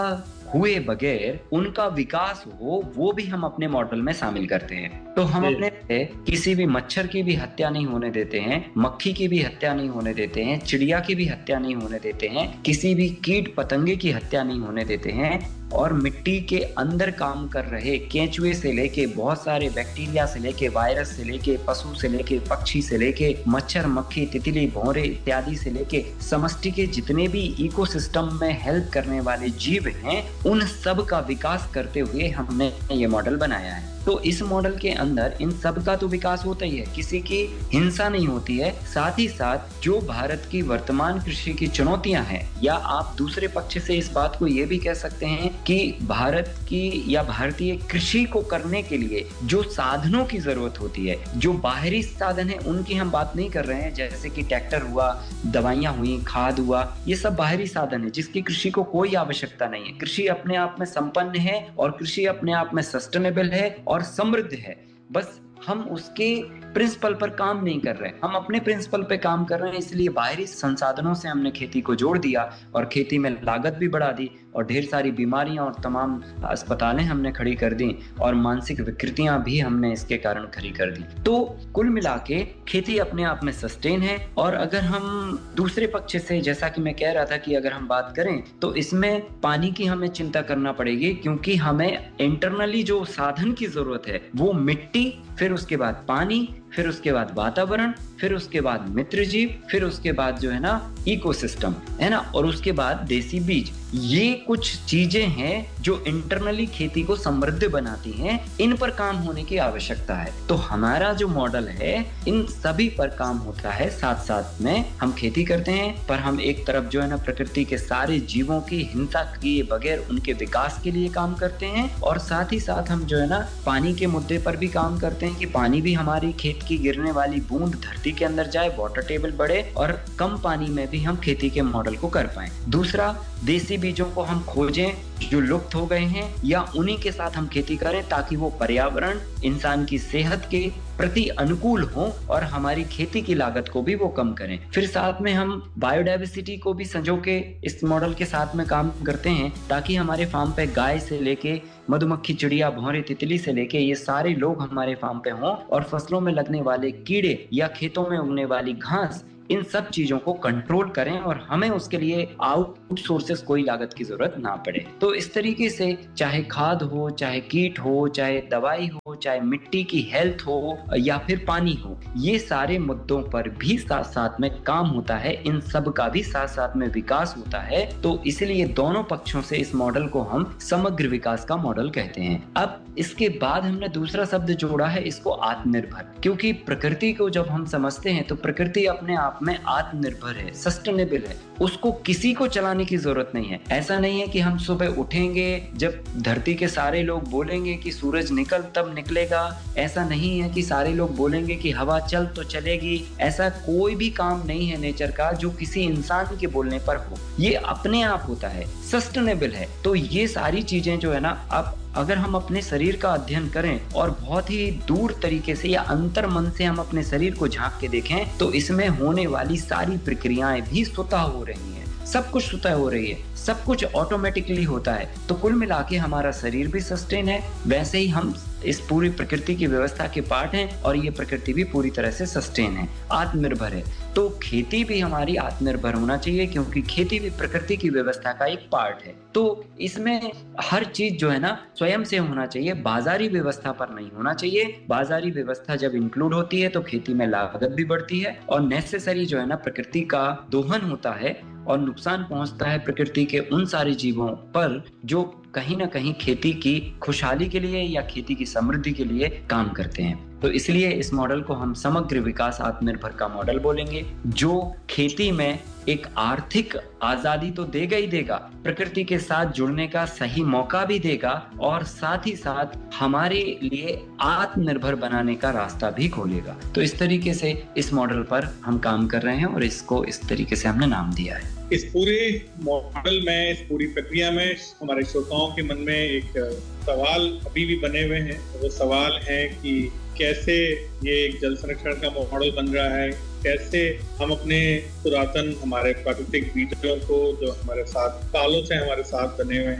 हुए बगैर उनका विकास हो, वो भी हम अपने मॉडल में शामिल करते हैं। तो हम अपने किसी भी मच्छर की भी हत्या नहीं होने देते हैं, मक्खी की भी हत्या नहीं होने देते हैं, चिड़िया की भी हत्या नहीं होने देते हैं, किसी भी कीट पतंगे की हत्या नहीं होने देते हैं, और मिट्टी के अंदर काम कर रहे केंचुए से लेके बहुत सारे बैक्टीरिया से लेके वायरस से लेके पशु से लेके पक्षी से लेके मच्छर मक्खी तितली भौरे इत्यादि से लेके समष्टि के जितने भी इकोसिस्टम में हेल्प करने वाले जीव हैं, उन सब का विकास करते हुए हमने ये मॉडल बनाया है। तो इस मॉडल के अंदर इन सब का तो विकास होता ही है, किसी की हिंसा नहीं होती है। साथ ही साथ जो भारत की वर्तमान कृषि की चुनौतियां हैं, या आप दूसरे पक्ष से इस बात को ये भी कह सकते हैं कि भारत की या भारतीय कृषि को करने के लिए जो साधनों की जरूरत होती है, जो बाहरी साधन है उनकी हम बात नहीं कर रहे हैं, जैसे कि ट्रैक्टर हुआ, दवाइयां हुई, खाद हुआ, ये सब बाहरी साधन है जिसकी कृषि को कोई आवश्यकता नहीं है। कृषि अपने आप में संपन्न है और कृषि अपने आप में सस्टेनेबल है और समृद्ध है। बस हम उसके प्रिंसिपल पर काम नहीं कर रहे, हम अपने प्रिंसिपल पे काम कर रहे हैं। इसलिए बाहरी संसाधनों से हमने खेती को जोड़ दिया और खेती में लागत भी बढ़ा दी और ढेर सारी बीमारियां और तमाम अस्पतालें हमने खड़ी कर दी और मानसिक विकृतियां भी हमने इसके कारण खड़ी कर दी। तो कुल मिला के खेती अपने आप में सस्टेन है। और अगर हम दूसरे पक्ष से, जैसा कि मैं कह रहा था कि अगर हम बात करें तो इसमें पानी की हमें चिंता करना पड़ेगी, क्योंकि हमें इंटरनली जो साधन की जरूरत है वो मिट्टी, फिर उसके बाद पानी, फिर उसके बाद वातावरण, फिर उसके बाद मित्र जीव, फिर उसके बाद जो है ना इकोसिस्टम है ना, और उसके बाद देसी बीज। ये कुछ चीजें हैं जो इंटरनली खेती को समृद्ध बनाती हैं, इन पर काम होने की आवश्यकता है। तो हमारा जो मॉडल है इन सभी पर काम होता है। साथ साथ में हम खेती करते हैं, पर हम एक तरफ जो है ना प्रकृति के सारे जीवों की हिंसा किए बगैर उनके विकास के लिए काम करते हैं, और साथ ही साथ हम जो है ना पानी के मुद्दे पर भी काम करते हैं कि पानी भी हमारी खेत की गिरने वाली बूंद धरती के अंदर जाए, वाटर टेबल बढ़े और कम पानी में भी हम खेती के मॉडल को कर पाएं। दूसरा, देसी बीजों को हम खोजें जो लुप्त हो गए हैं, या उन्हीं के साथ हम खेती करें ताकि वो पर्यावरण, इंसान की सेहत के प्रति अनुकूल हो और हमारी खेती की लागत को भी वो कम करें। फिर साथ में हम बायोडाइवर्सिटी को भी संजो के इस मॉडल के साथ में काम करते हैं, ताकि हमारे फार्म पे गाय से लेके मधुमक्खी, चिड़िया, भौरे, तितली से लेके ये सारे लोग हमारे फार्म पे हों, और फसलों में लगने वाले कीड़े या खेतों में उगने वाली घास, इन सब चीजों को कंट्रोल करें और हमें उसके लिए आउट सोर्सेस कोई लागत की जरूरत ना पड़े। तो इस तरीके से चाहे खाद हो, चाहे कीट हो, चाहे दवाई हो, चाहे मिट्टी की हेल्थ हो या फिर पानी हो, ये सारे मुद्दों पर भी साथ साथ में काम होता है। इन सब का भी साथ साथ में विकास होता है। तो इसलिए दोनों पक्षों से इस मॉडल को हम समग्र विकास का मॉडल कहते हैं। अब इसके बाद हमने दूसरा शब्द जोड़ा है, इसको आत्मनिर्भर, क्योंकि प्रकृति को जब हम समझते हैं तो प्रकृति अपने आप में आत्मनिर्भर है, सस्टेनेबल है, उसको किसी को चलाने की जरूरत नहीं है। ऐसा नहीं है कि हम सुबह उठेंगे, जब धरती के सारे लोग बोलेंगे कि सूरज निकल तब निकलेगा, ऐसा नहीं है कि सारे लोग बोलेंगे कि हवा चल तो चलेगी। ऐसा कोई भी काम नहीं है नेचर का जो किसी इंसान के बोलने पर हो, ये अपने आप होता है, सस्टेनेबल है। तो ये सारी चीजें जो है ना, अब अगर हम अपने शरीर का अध्ययन करें और बहुत ही दूर तरीके से या अंतर मन से हम अपने शरीर को झांक के देखें, तो इसमें होने वाली सारी प्रक्रियाएं भी स्वतः हो रही हैं, सब कुछ स्वतः हो रही है, सब कुछ ऑटोमेटिकली होता है। तो कुल मिला के हमारा शरीर भी सस्टेन है, वैसे ही हम इस पूरी प्रकृति की व्यवस्था के पार्ट हैं, और ये प्रकृति भी पूरी तरह से सस्टेन है, आत्मनिर्भर है। तो खेती भी हमारी आत्मनिर्भर होना चाहिए, क्योंकि खेती भी प्रकृति की व्यवस्था का एक पार्ट है। तो इसमें हर चीज जो है ना स्वयं से होना चाहिए, बाजारी व्यवस्था पर नहीं होना चाहिए। बाजारी व्यवस्था जब इंक्लूड होती है तो खेती में लागत भी बढ़ती है, और नेसेसरी जो है ना प्रकृति का दोहन होता है और नुकसान पहुंचता है प्रकृति के उन सारे जीवों पर जो कहीं ना कहीं खेती की खुशहाली के लिए या खेती की समृद्धि के लिए काम करते हैं। तो इसलिए इस मॉडल को हम समग्र विकास आत्मनिर्भर का मॉडल बोलेंगे, जो खेती में एक आर्थिक आजादी तो देगा ही देगा, प्रकृति के साथ जुड़ने का सही मौका भी देगा, और साथ ही साथ हमारे लिए आत्मनिर्भर बनाने का रास्ता भी खोलेगा। तो इस तरीके से इस मॉडल पर हम काम कर रहे हैं और इसको इस तरीके से हमने नाम दिया है। इस पूरे मॉडल में, इस पूरी प्रक्रिया में हमारे श्रोताओं के मन में एक सवाल अभी भी बने हुए हैं। वो सवाल है कि कैसे ये एक जल संरक्षण का मॉडल बन रहा है, कैसे हम अपने पुरातन हमारे प्राकृतिक बीजों को जो हमारे साथ सालों से हमारे साथ बने हुए हैं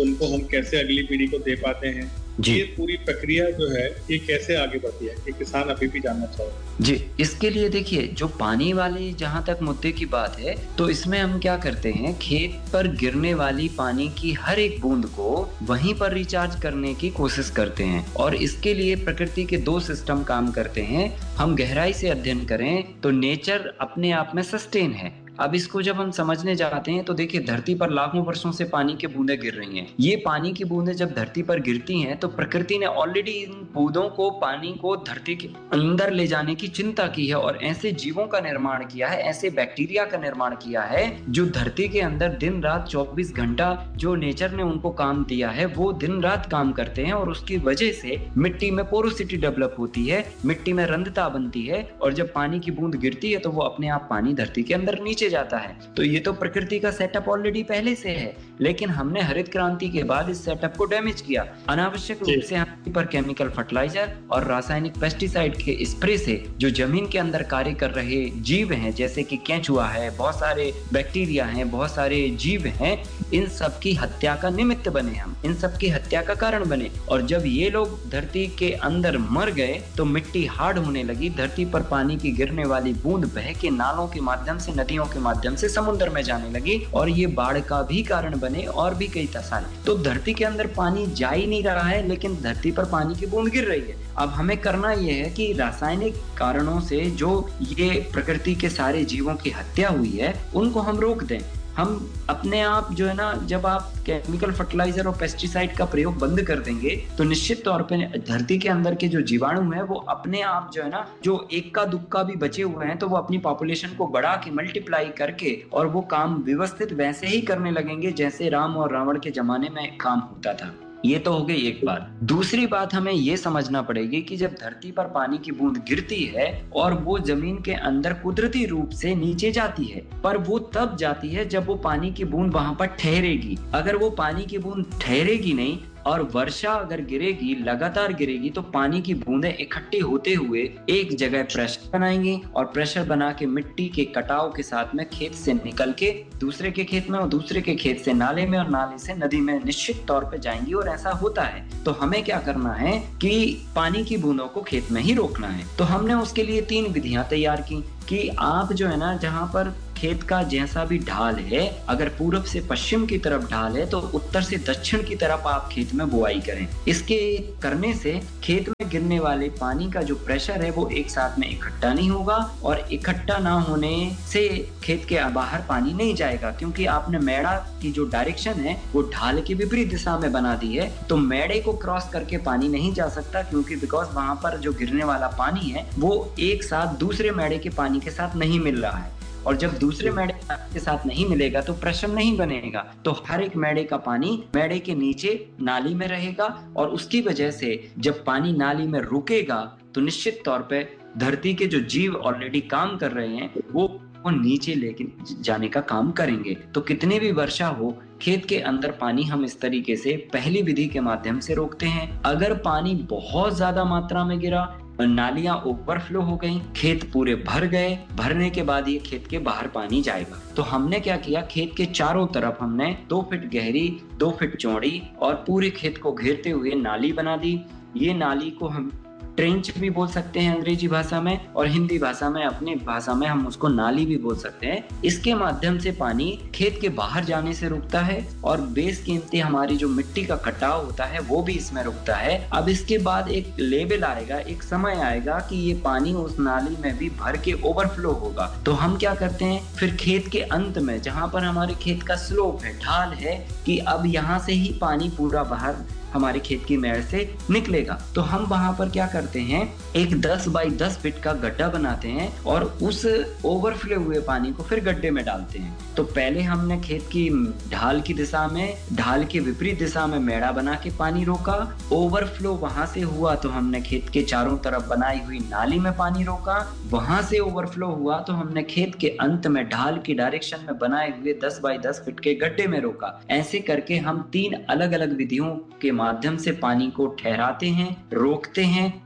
उनको हम कैसे अगली पीढ़ी को दे पाते हैं, ये पूरी प्रक्रिया जो है ये कैसे आगे बढ़ती है, ये किसान अभी भी जानना चाहेंगे। जी, इसके लिए देखिए, जो पानी वाली जहाँ तक मुद्दे की बात है, तो इसमें हम क्या करते हैं, खेत पर गिरने वाली पानी की हर एक बूंद को वहीं पर रिचार्ज करने की कोशिश करते हैं। और इसके लिए प्रकृति के दो सिस्टम काम करते हैं। हम गहराई से अध्ययन करें तो नेचर अपने आप में सस्टेन है। अब इसको जब हम समझने जाते हैं तो देखिए, धरती पर लाखों वर्षों से पानी की बूंदें गिर रही हैं। ये पानी की बूंदें जब धरती पर गिरती हैं तो प्रकृति ने ऑलरेडी इन बूंदों को, पानी को धरती के अंदर ले जाने की चिंता की है और ऐसे जीवों का निर्माण किया है, ऐसे बैक्टीरिया का निर्माण किया है जो धरती के अंदर दिन रात चौबीस घंटा जो नेचर ने उनको काम दिया है वो दिन रात काम करते हैं। और उसकी वजह से मिट्टी में पोरोसिटी डेवलप होती है, मिट्टी में रंध्रता बनती है और जब पानी की बूंद गिरती है तो वो अपने आप पानी धरती के अंदर नीचे जाता है। तो ये तो प्रकृति का सेटअप ऑलरेडी पहले से है, लेकिन हमने हरित क्रांति के बाद इस सेटअप को डैमेज किया। अनावश्यक रूप से हम पर केमिकल फर्टिलाइजर और रासायनिक पेस्टिसाइड के स्प्रे से जो जमीन के अंदर कार्य कर रहे जीव हैं, जैसे कि केंचुआ है, बहुत सारे बैक्टीरिया हैं, बहुत सारे जीव हैं, इन सब की हत्या का निमित्त बने, हम इन सब की हत्या का कारण बने। और जब ये लोग धरती के अंदर मर गए तो मिट्टी हार्ड होने लगी, धरती पर पानी की गिरने वाली बूंद बह के नालों के माध्यम से, नदियों के माध्यम से समुद्र में जाने लगी और ये बाढ़ का भी कारण बने और भी कई तसाल। तो धरती के अंदर पानी जा ही नहीं रहा है, लेकिन धरती पर पानी की बूंद गिर रही है। अब हमें करना यह है कि रासायनिक कारणों से जो ये प्रकृति के सारे जीवों की हत्या हुई है उनको हम रोक दें। हम अपने आप जो है ना, जब आप केमिकल फर्टिलाइजर और पेस्टिसाइड का प्रयोग बंद कर देंगे तो निश्चित तौर पे धरती के अंदर के जो जीवाणु हैं वो अपने आप जो है ना, जो इक्का दुक्का भी बचे हुए हैं तो वो अपनी पॉपुलेशन को बढ़ा के, मल्टीप्लाई करके, और वो काम व्यवस्थित वैसे ही करने लगेंगे जैसे राम और रावण के जमाने में काम होता था। ये तो हो गई एक बात। दूसरी बात हमें ये समझना पड़ेगी कि जब धरती पर पानी की बूंद गिरती है और वो जमीन के अंदर कुदरती रूप से नीचे जाती है, पर वो तब जाती है जब वो पानी की बूंद वहां पर ठहरेगी। अगर वो पानी की बूंद ठहरेगी नहीं और वर्षा अगर गिरेगी, लगातार गिरेगी, तो पानी की बूंदें इकट्ठी होते हुए एक जगह प्रेशर बनाएंगी और प्रेशर बना के मिट्टी के कटाव के साथ में खेत से निकल के दूसरे के खेत में और दूसरे के खेत से नाले में और नाले से नदी में निश्चित तौर पे जाएंगी। और ऐसा होता है। तो हमें क्या करना है कि पानी की बूंदों को खेत में ही रोकना है। तो हमने उसके लिए तीन विधियां तैयार की कि आप जो है ना, जहां पर खेत का जैसा भी ढाल है, अगर पूरब से पश्चिम की तरफ ढाल है तो उत्तर से दक्षिण की तरफ आप खेत में बुआई करें। इसके करने से खेत में गिरने वाले पानी का जो प्रेशर है वो एक साथ में इकट्ठा नहीं होगा और इकट्ठा ना होने से खेत के बाहर पानी नहीं जाएगा, क्योंकि आपने मेड़ा की जो डायरेक्शन है वो ढाल की विपरीत दिशा में बना दी है। तो मेड़े को क्रॉस करके पानी नहीं जा सकता, क्योंकि बिकॉज वहां पर जो गिरने वाला पानी है वो एक साथ दूसरे मेड़े के पानी के साथ नहीं मिल रहा है, और जब दूसरे मेड़े के साथ नहीं मिलेगा तो प्रेशर नहीं बनेगा। तो हर एक मेड़े का पानी मेड़े के नीचे नाली में रहेगा और उसकी वजह से जब पानी नाली में रुकेगा तो निश्चित तौर पे धरती के जो जीव ऑलरेडी काम कर रहे हैं वो वो नीचे लेके जाने का काम करेंगे। तो कितने भी वर्षा हो, खेत के अंदर पानी हम इस तरीके से पहली विधि के माध्यम से रोकते हैं। अगर पानी बहुत ज्यादा मात्रा में गिरा, नालियां ओवरफ्लो हो गई, खेत पूरे भर गए, भरने के बाद ये खेत के बाहर पानी जाएगा। तो हमने क्या किया, खेत के चारों तरफ हमने दो फीट गहरी, दो फीट चौड़ी और पूरे खेत को घेरते हुए नाली बना दी। ये नाली को हम ट्रेंच भी बोल सकते हैं अंग्रेजी भाषा में, और हिंदी भाषा में, अपनी भाषा में हम उसको नाली भी बोल सकते हैं। इसके माध्यम से पानी खेत के बाहर जाने से रुकता है और बेशकीमती हमारी जो मिट्टी का कटाव होता है वो भी इसमें रुकता है। अब इसके बाद एक लेवल आएगा, एक समय आएगा कि ये पानी उस नाली में भी भर के ओवरफ्लो होगा। तो हम क्या करते हैं, फिर खेत के अंत में जहाँ पर हमारे खेत का स्लोप है, ढाल है, कि अब यहाँ से ही पानी पूरा बाहर हमारे खेत की मेड़ से निकलेगा। तो हम वहां पर क्या करते हैं, एक दस बाई दस फीट का गड्ढा बनाते हैं और उस ओवरफ्लो हुए पानी को फिर गड्ढे में डालते हैं। तो पहले हमने खेत की ढाल की दिशा में, ढाल के विपरीत दिशा में मेड़ा बना के पानी रोका। ओवरफ्लो वहां से हुआ तो हमने खेत के चारों तरफ बनाई हुई नाली में पानी रोका। वहां से ओवरफ्लो हुआ तो हमने खेत के अंत में ढाल की डायरेक्शन में बनाए हुए दस बाई दस फीट के गड्ढे में रोका। ऐसे करके हम तीन अलग अलग विधियों के माध्यम से पानी को ठहराते हैं, रोकते हैं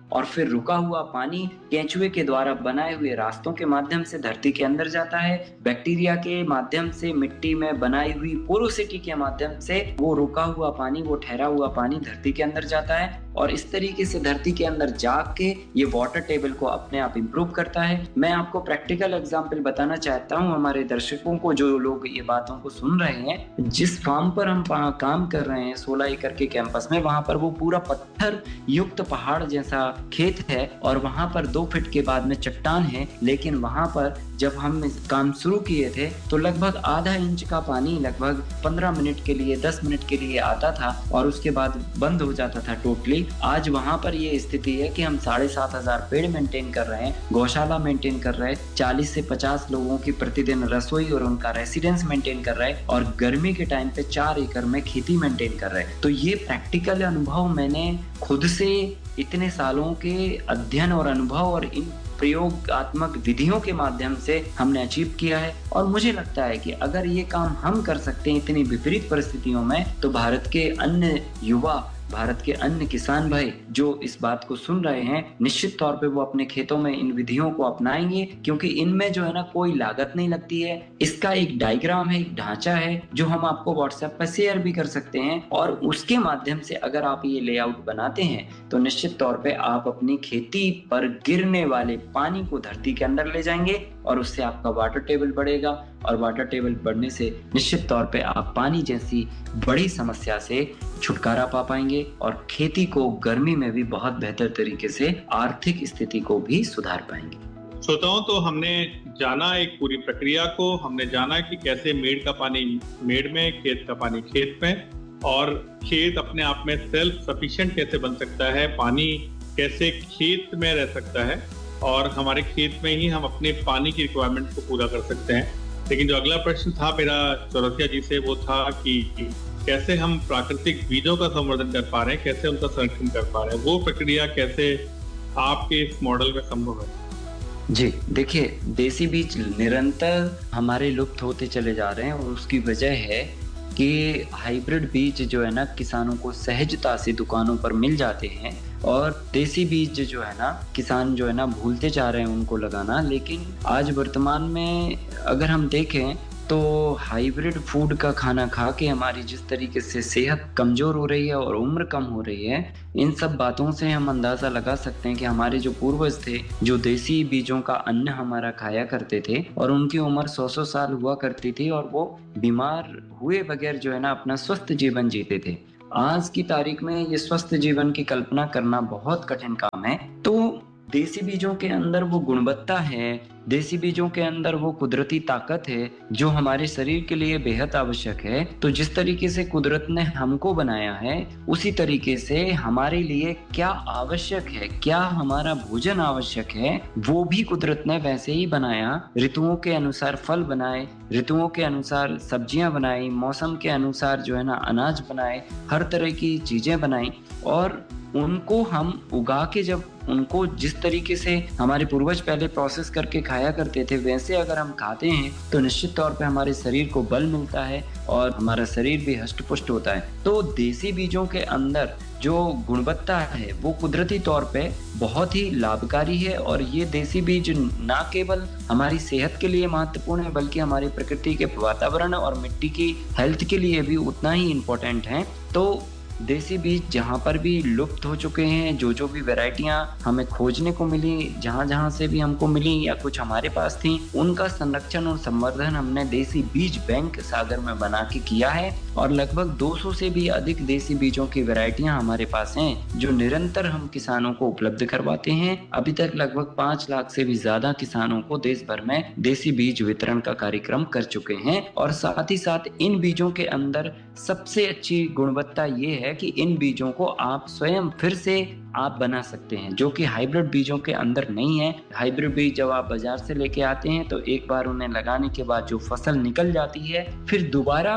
और फिर रुका हुआ पानी केंचुए के द्वारा बनाए हुए रास्तों के माध्यम से धरती के अंदर जाता है। बैक्टीरिया के माध्यम से मिट्टी में बनाई हुई पोरोसिटी के माध्यम से वो रुका हुआ पानी, वो ठहरा हुआ पानी धरती के अंदर जाता है और इस तरीके से धरती के अंदर जाग के ये वाटर टेबल को अपने आप इंप्रूव करता है। मैं आपको प्रैक्टिकल एग्जांपल बताना चाहता हूँ हमारे दर्शकों को, जो लोग ये बातों को सुन रहे हैं। जिस फार्म पर हम काम कर रहे हैं सोलह एकड़ के कैंपस में, वहां पर वो पूरा पत्थर युक्त पहाड़ जैसा खेत है और वहां पर दो फीट के बाद में चट्टान है, लेकिन वहां पर जब हम काम शुरू किए थे तो लगभग आधा इंच का पानी लगभग पंद्रह मिनट के लिए, दस मिनट के लिए आता था और उसके बाद बंद हो जाता था टोटली। आज वहां पर ये स्थिति है कि हम साढ़े सात हजार पेड़ मेंटेन कर रहे हैं, गौशाला मेंटेन कर रहे हैं, चालीस से पचास लोगों की प्रतिदिन रसोई और उनका रेसिडेंस मेंटेन कर रहे हैं और गर्मी के टाइम पे चार एकड़ में खेती मेंटेन कर रहे हैं। तो ये प्रैक्टिकल अनुभव मैंने खुद से इतने सालों के अध्ययन और अनुभव और इन प्रयोगात्मक विधियों के माध्यम से हमने अचीव किया है और मुझे लगता है कि अगर ये काम हम कर सकते हैं इतनी विपरीत परिस्थितियों में, तो भारत के अन्य युवा, भारत के अन्य किसान भाई जो इस बात को सुन रहे हैं, निश्चित तौर पे वो अपने खेतों में इन विधियों को अपनाएंगे, क्योंकि इनमें जो है ना कोई लागत नहीं लगती है। इसका एक डायग्राम है, एक ढांचा है जो हम आपको व्हाट्सएप पर शेयर भी कर सकते हैं और उसके माध्यम से अगर आप ये लेआउट बनाते हैं तो निश्चित तौर पे आप अपनी खेती पर गिरने वाले पानी को धरती के अंदर ले जाएंगे और उससे आपका वाटर टेबल बढ़ेगा और वाटर टेबल बढ़ने से निश्चित तौर पे आप पानी जैसी बड़ी समस्या से छुटकारा पा पाएंगे और खेती को गर्मी में भी बहुत बेहतर तरीके से आर्थिक स्थिति को भी सुधार पाएंगे। श्रोताओं, तो हमने जाना एक पूरी प्रक्रिया को, हमने जाना कि कैसे मेड़ का पानी मेड़ में, खेत का पानी खेत में, और खेत अपने आप में सेल्फ सफिशिएंट कैसे बन सकता है, पानी कैसे खेत में रह सकता है और हमारे खेत में ही हम अपने पानी की रिक्वायरमेंट को पूरा कर सकते हैं। लेकिन जो अगला प्रश्न था मेरा चौरसिया जी से, वो था कि कैसे हम प्राकृतिक बीजों का संवर्धन कर पा रहे हैं, कैसे उनका संरक्षण कर पा रहे हैं, वो प्रक्रिया कैसे आपके इस मॉडल में संभव है? जी देखिए, देसी बीज निरंतर हमारे लुप्त होते चले जा रहे हैं और उसकी वजह है कि हाइब्रिड बीज जो है ना किसानों को सहजता से दुकानों पर मिल जाते हैं और देसी बीज जो है ना किसान जो है ना भूलते जा रहे हैं उनको लगाना। लेकिन आज वर्तमान में अगर हम देखें तो हाइब्रिड फूड का खाना खा के हमारी जिस तरीके से सेहत कमजोर हो रही है और उम्र कम हो रही है, इन सब बातों से हम अंदाजा लगा सकते हैं कि हमारे जो पूर्वज थे जो देसी बीजों का अन्न हमारा खाया करते थे और उनकी उम्र सौ सौ साल हुआ करती थी और वो बीमार हुए बगैर जो है ना अपना स्वस्थ जीवन जीते थे। आज की तारीख में ये स्वस्थ जीवन की कल्पना करना बहुत कठिन काम है। तो देसी बीजों के अंदर वो गुणवत्ता है, देसी बीजों के अंदर वो कुदरती ताकत है जो हमारे शरीर के लिए बेहद आवश्यक है। तो जिस तरीके से कुदरत ने हमको बनाया है उसी तरीके से हमारे लिए क्या आवश्यक है, क्या हमारा भोजन आवश्यक है, वो भी कुदरत ने वैसे ही बनाया। ऋतुओं के अनुसार फल बनाए, ऋतुओं के अनुसार सब्जियां बनाई, मौसम के अनुसार जो है ना अनाज बनाए, हर तरह की चीजें बनाई और उनको हम उगा के जब उनको जिस तरीके से हमारे पूर्वज पहले प्रोसेस करके खाया करते थे वैसे अगर हम खाते हैं तो निश्चित तौर पे हमारे शरीर को बल मिलता है और हमारा शरीर भी हष्ट-पुष्ट होता है। तो देसी बीजों के अंदर जो गुणवत्ता है वो कुदरती तौर पे बहुत ही लाभकारी है और ये देसी बीज ना केवल हमारी सेहत के लिए महत्वपूर्ण है बल्कि हमारी प्रकृति के वातावरण और मिट्टी की हेल्थ के लिए भी उतना ही इम्पोर्टेंट है। तो देसी बीज जहाँ पर भी लुप्त हो चुके हैं, जो जो भी वैरायटियाँ हमें खोजने को मिली, जहाँ जहाँ से भी हमको मिली या कुछ हमारे पास थी, उनका संरक्षण और संवर्धन हमने देसी बीज बैंक सागर में बना के किया है और लगभग दो सौ से भी अधिक देसी बीजों की वैरायटियाँ हमारे पास हैं जो निरंतर हम किसानों को उपलब्ध करवाते हैं। अभी तक लगभग पाँच लाख से भी ज्यादा किसानों को देश भर में देसी बीज वितरण का कार्यक्रम कर चुके हैं और साथ ही साथ इन बीजों के अंदर सबसे अच्छी गुणवत्ता ये है कि इन बीजों को आप स्वयं फिर से आप बना सकते हैं, जो कि हाइब्रिड बीजों के अंदर नहीं है। हाइब्रिड बीज जब आप बाजार से लेके आते हैं तो एक बार उन्हें लगाने के बाद जो फसल निकल जाती है फिर दोबारा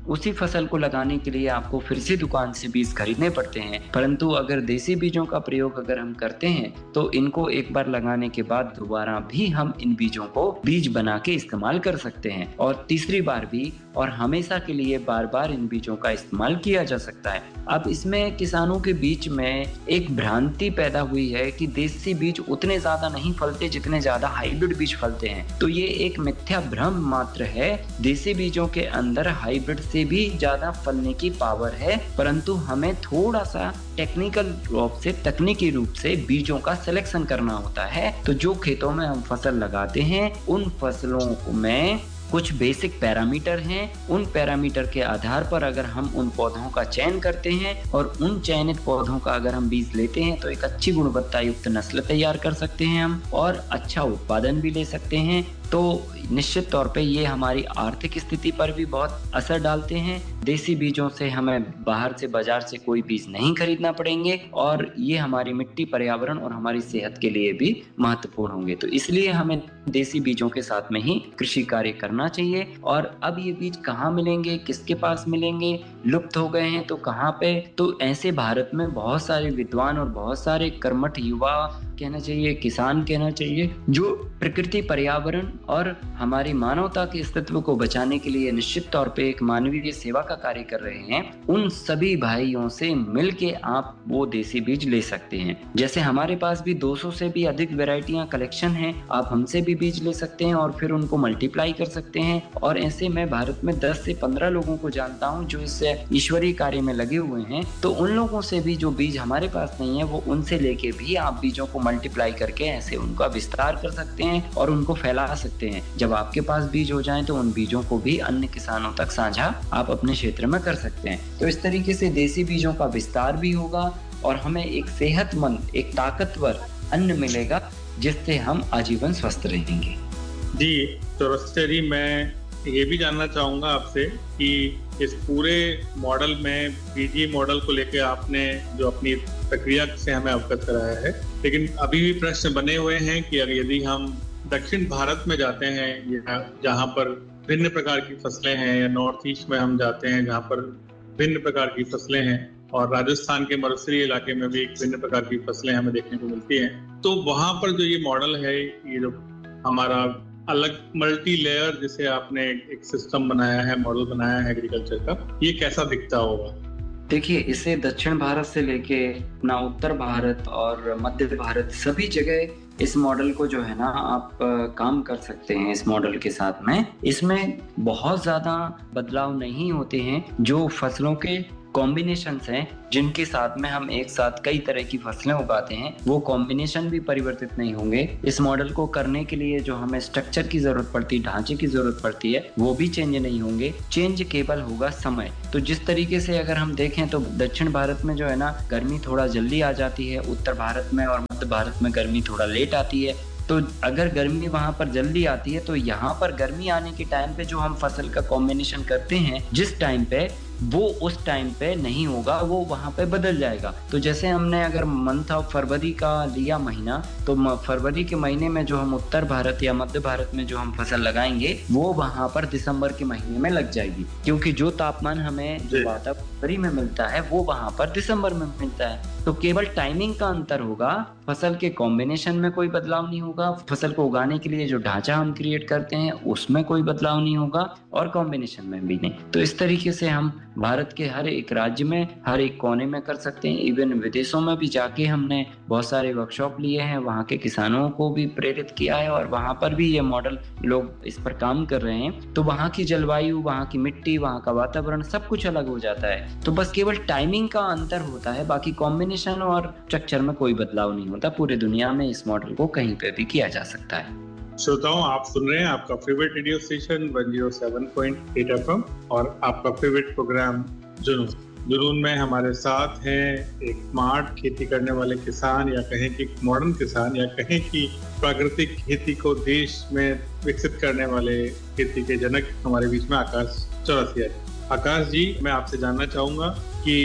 उसी फसल को लगाने के लिए आपको फिर से दुकान से बीज खरीदने पड़ते हैं। परंतु अगर देसी बीजों का प्रयोग अगर हम करते हैं तो इनको एक बार लगाने के बाद दोबारा भी हम इन बीजों को बीज बना के इस्तेमाल कर सकते हैं और तीसरी बार भी और हमेशा के लिए बार बार इन बीजों का इस्तेमाल किया जा सकता है। अब इसमें किसानों के बीच में एक भ्रांति पैदा हुई है कि देसी बीज उतने ज्यादा नहीं फलते जितने ज्यादा हाइब्रिड बीज फलते हैं। तो ये एक मिथ्या भ्रम मात्र है। देसी बीजों के अंदर हाइब्रिड से भी ज्यादा फलने की पावर है, परंतु हमें थोड़ा सा टेक्निकल रूप से तकनीकी रूप से बीजों का सिलेक्शन करना होता है। तो जो खेतों में हम फसल लगाते हैं उन फसलों में कुछ बेसिक पैरामीटर हैं। उन पैरामीटर के आधार पर अगर हम उन पौधों का चयन करते हैं और उन चयनित पौधों का अगर हम बीज लेते हैं तो एक अच्छी गुणवत्ता युक्त नस्ल तैयार कर सकते हैं हम और अच्छा उत्पादन भी ले सकते हैं। तो निश्चित तौर पे ये हमारी आर्थिक स्थिति पर भी बहुत असर डालते हैं। देसी बीजों से हमें बाहर से बाजार से कोई बीज नहीं खरीदना पड़ेंगे और ये हमारी मिट्टी, पर्यावरण और हमारी सेहत के लिए भी महत्वपूर्ण होंगे। तो इसलिए हमें देसी बीजों के साथ में ही कृषि कार्य करना चाहिए। और अब ये बीज कहाँ मिलेंगे, किसके पास मिलेंगे, लुप्त हो गए हैं तो कहाँ पे? तो ऐसे भारत में बहुत सारे विद्वान और बहुत सारे कर्मठ युवा कहना चाहिए, किसान कहना चाहिए, जो प्रकृति, पर्यावरण और हमारी मानवता के अस्तित्व को बचाने के लिए निश्चित तौर पे एक मानवीय सेवा का कार्य कर रहे हैं। उन सभी भाइयों से मिलके आप वो देसी बीज ले सकते हैं। जैसे हमारे पास भी दो सौ से भी अधिक वैरायटियां कलेक्शन हैं, आप हमसे भी बीज ले सकते हैं और फिर उनको मल्टीप्लाई कर सकते हैं। और ऐसे मैं भारत में दस से पंद्रह लोगों को जानता हूं जो इस ईश्वरीय कार्य में लगे हुए हैं। तो उन लोगों से भी जो बीज हमारे पास नहीं है वो उनसे लेके भी आप बीजों को मल्टीप्लाई करके ऐसे उनका विस्तार कर सकते हैं और उनको फैला सकते हैं। जब आपके पास बीज हो जाएं तो उन बीजों को भी अन्य किसानों तक साझा आप अपने क्षेत्र में कर सकते हैं। तो इस तरीके से देसी बीजों का विस्तार भी होगा और हमें एक सेहतमंद, एक ताकतवर अन्न मिलेगा जिससे हम आजीवन स्वस्थ रहेंगे। जी चौरसिया जी, मैं ये भी जानना चाहूँगा आपसे कि इस पूरे मॉडल में बीजी मॉडल को लेकर आपने जो अपनी प्रक्रिया से हमें अवगत कराया है, लेकिन अभी भी प्रश्न बने हुए हैं कि अगर यदि हम दक्षिण भारत में जाते हैं जहाँ पर भिन्न प्रकार की फसलें हैं, या नॉर्थ ईस्ट में हम जाते हैं जहाँ पर भिन्न प्रकार की फसलें हैं, और राजस्थान के मरुस्थलीय इलाके में भी एक भिन्न प्रकार की फसलें हमें देखने को मिलती हैं, तो वहाँ पर जो ये मॉडल है, ये जो हमारा अलग मल्टी लेयर जिसे आपने एक सिस्टम बनाया है, मॉडल बनाया है एग्रीकल्चर का, ये कैसा दिखता होगा? देखिए, इसे दक्षिण भारत से लेके अपना उत्तर भारत और मध्य भारत सभी जगह इस मॉडल को जो है ना आप काम कर सकते हैं। इस मॉडल के साथ में इसमें बहुत ज्यादा बदलाव नहीं होते हैं। जो फसलों के कॉम्बिनेशंस हैं जिनके साथ में हम एक साथ कई तरह की फसलें उगाते हैं, वो कॉम्बिनेशन भी परिवर्तित नहीं होंगे। इस मॉडल को करने के लिए जो हमें स्ट्रक्चर की जरूरत पड़ती है, ढांचे की जरूरत पड़ती है, वो भी चेंज नहीं होंगे। चेंज केवल होगा समय। तो जिस तरीके से अगर हम देखें तो दक्षिण भारत में जो है ना गर्मी थोड़ा जल्दी आ जाती है, उत्तर भारत में और मध्य भारत में गर्मी थोड़ा लेट आती है। तो अगर गर्मी वहां पर जल्दी आती है तो यहाँ पर गर्मी आने के टाइम पे जो हम फसल का कॉम्बिनेशन करते हैं जिस टाइम पे, वो उस टाइम पे नहीं होगा, वो वहां पे बदल जाएगा। तो जैसे हमने अगर मंथ ऑफ फरवरी का लिया महीना, तो फरवरी के महीने में जो हम उत्तर भारत या मध्य भारत में जो हम फसल लगाएंगे वो वहां पर दिसंबर के महीने में लग जाएगी, क्योंकि जो तापमान हमें जो वातावरण में मिलता है वो वहां पर दिसंबर में मिलता है। तो केवल टाइमिंग का अंतर होगा, फसल के कॉम्बिनेशन में कोई बदलाव नहीं होगा। फसल को उगाने के लिए जो ढांचा हम क्रिएट करते हैं उसमें कोई बदलाव नहीं होगा और कॉम्बिनेशन में भी नहीं। तो इस तरीके से हम भारत के हर एक राज्य में, हर एक कोने में कर सकते हैं। इवन विदेशों में भी जाके हमने बहुत सारे वर्कशॉप लिए हैं, वहाँ के किसानों को भी प्रेरित किया है और वहाँ पर भी ये मॉडल लोग इस पर काम कर रहे हैं। तो वहाँ की जलवायु, वहाँ की मिट्टी, वहाँ का वातावरण सब कुछ अलग हो जाता है। तो बस केवल टाइमिंग का अंतर होता है, बाकी कॉम्बिनेशन और स्ट्रक्चर में कोई बदलाव नहीं होता। पूरे दुनिया में इस मॉडल को कहीं पे भी किया जा सकता है। श्रोताओं, आप सुन रहे हैं आपका favourite radio station one O seven point eight F M और आपका फेवरेट प्रोग्राम जुनून। जुनून में हमारे साथ हैं एक स्मार्ट खेती करने वाले किसान, या कहें कि मॉडर्न किसान, या कहें कि प्राकृतिक खेती को देश में विकसित करने वाले खेती के जनक हमारे बीच में आकाश चौरसिया जी। आकाश जी, मैं आपसे जानना चाहूँगा कि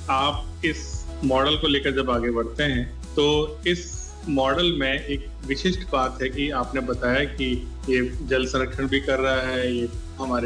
आप इस मॉडल को लेकर जब आगे बढ़ते हैं तो इस मॉडल में एक विशिष्ट बात है कि आपने बताया कि ये जल संरक्षण भी कर रहा है, ये हमारे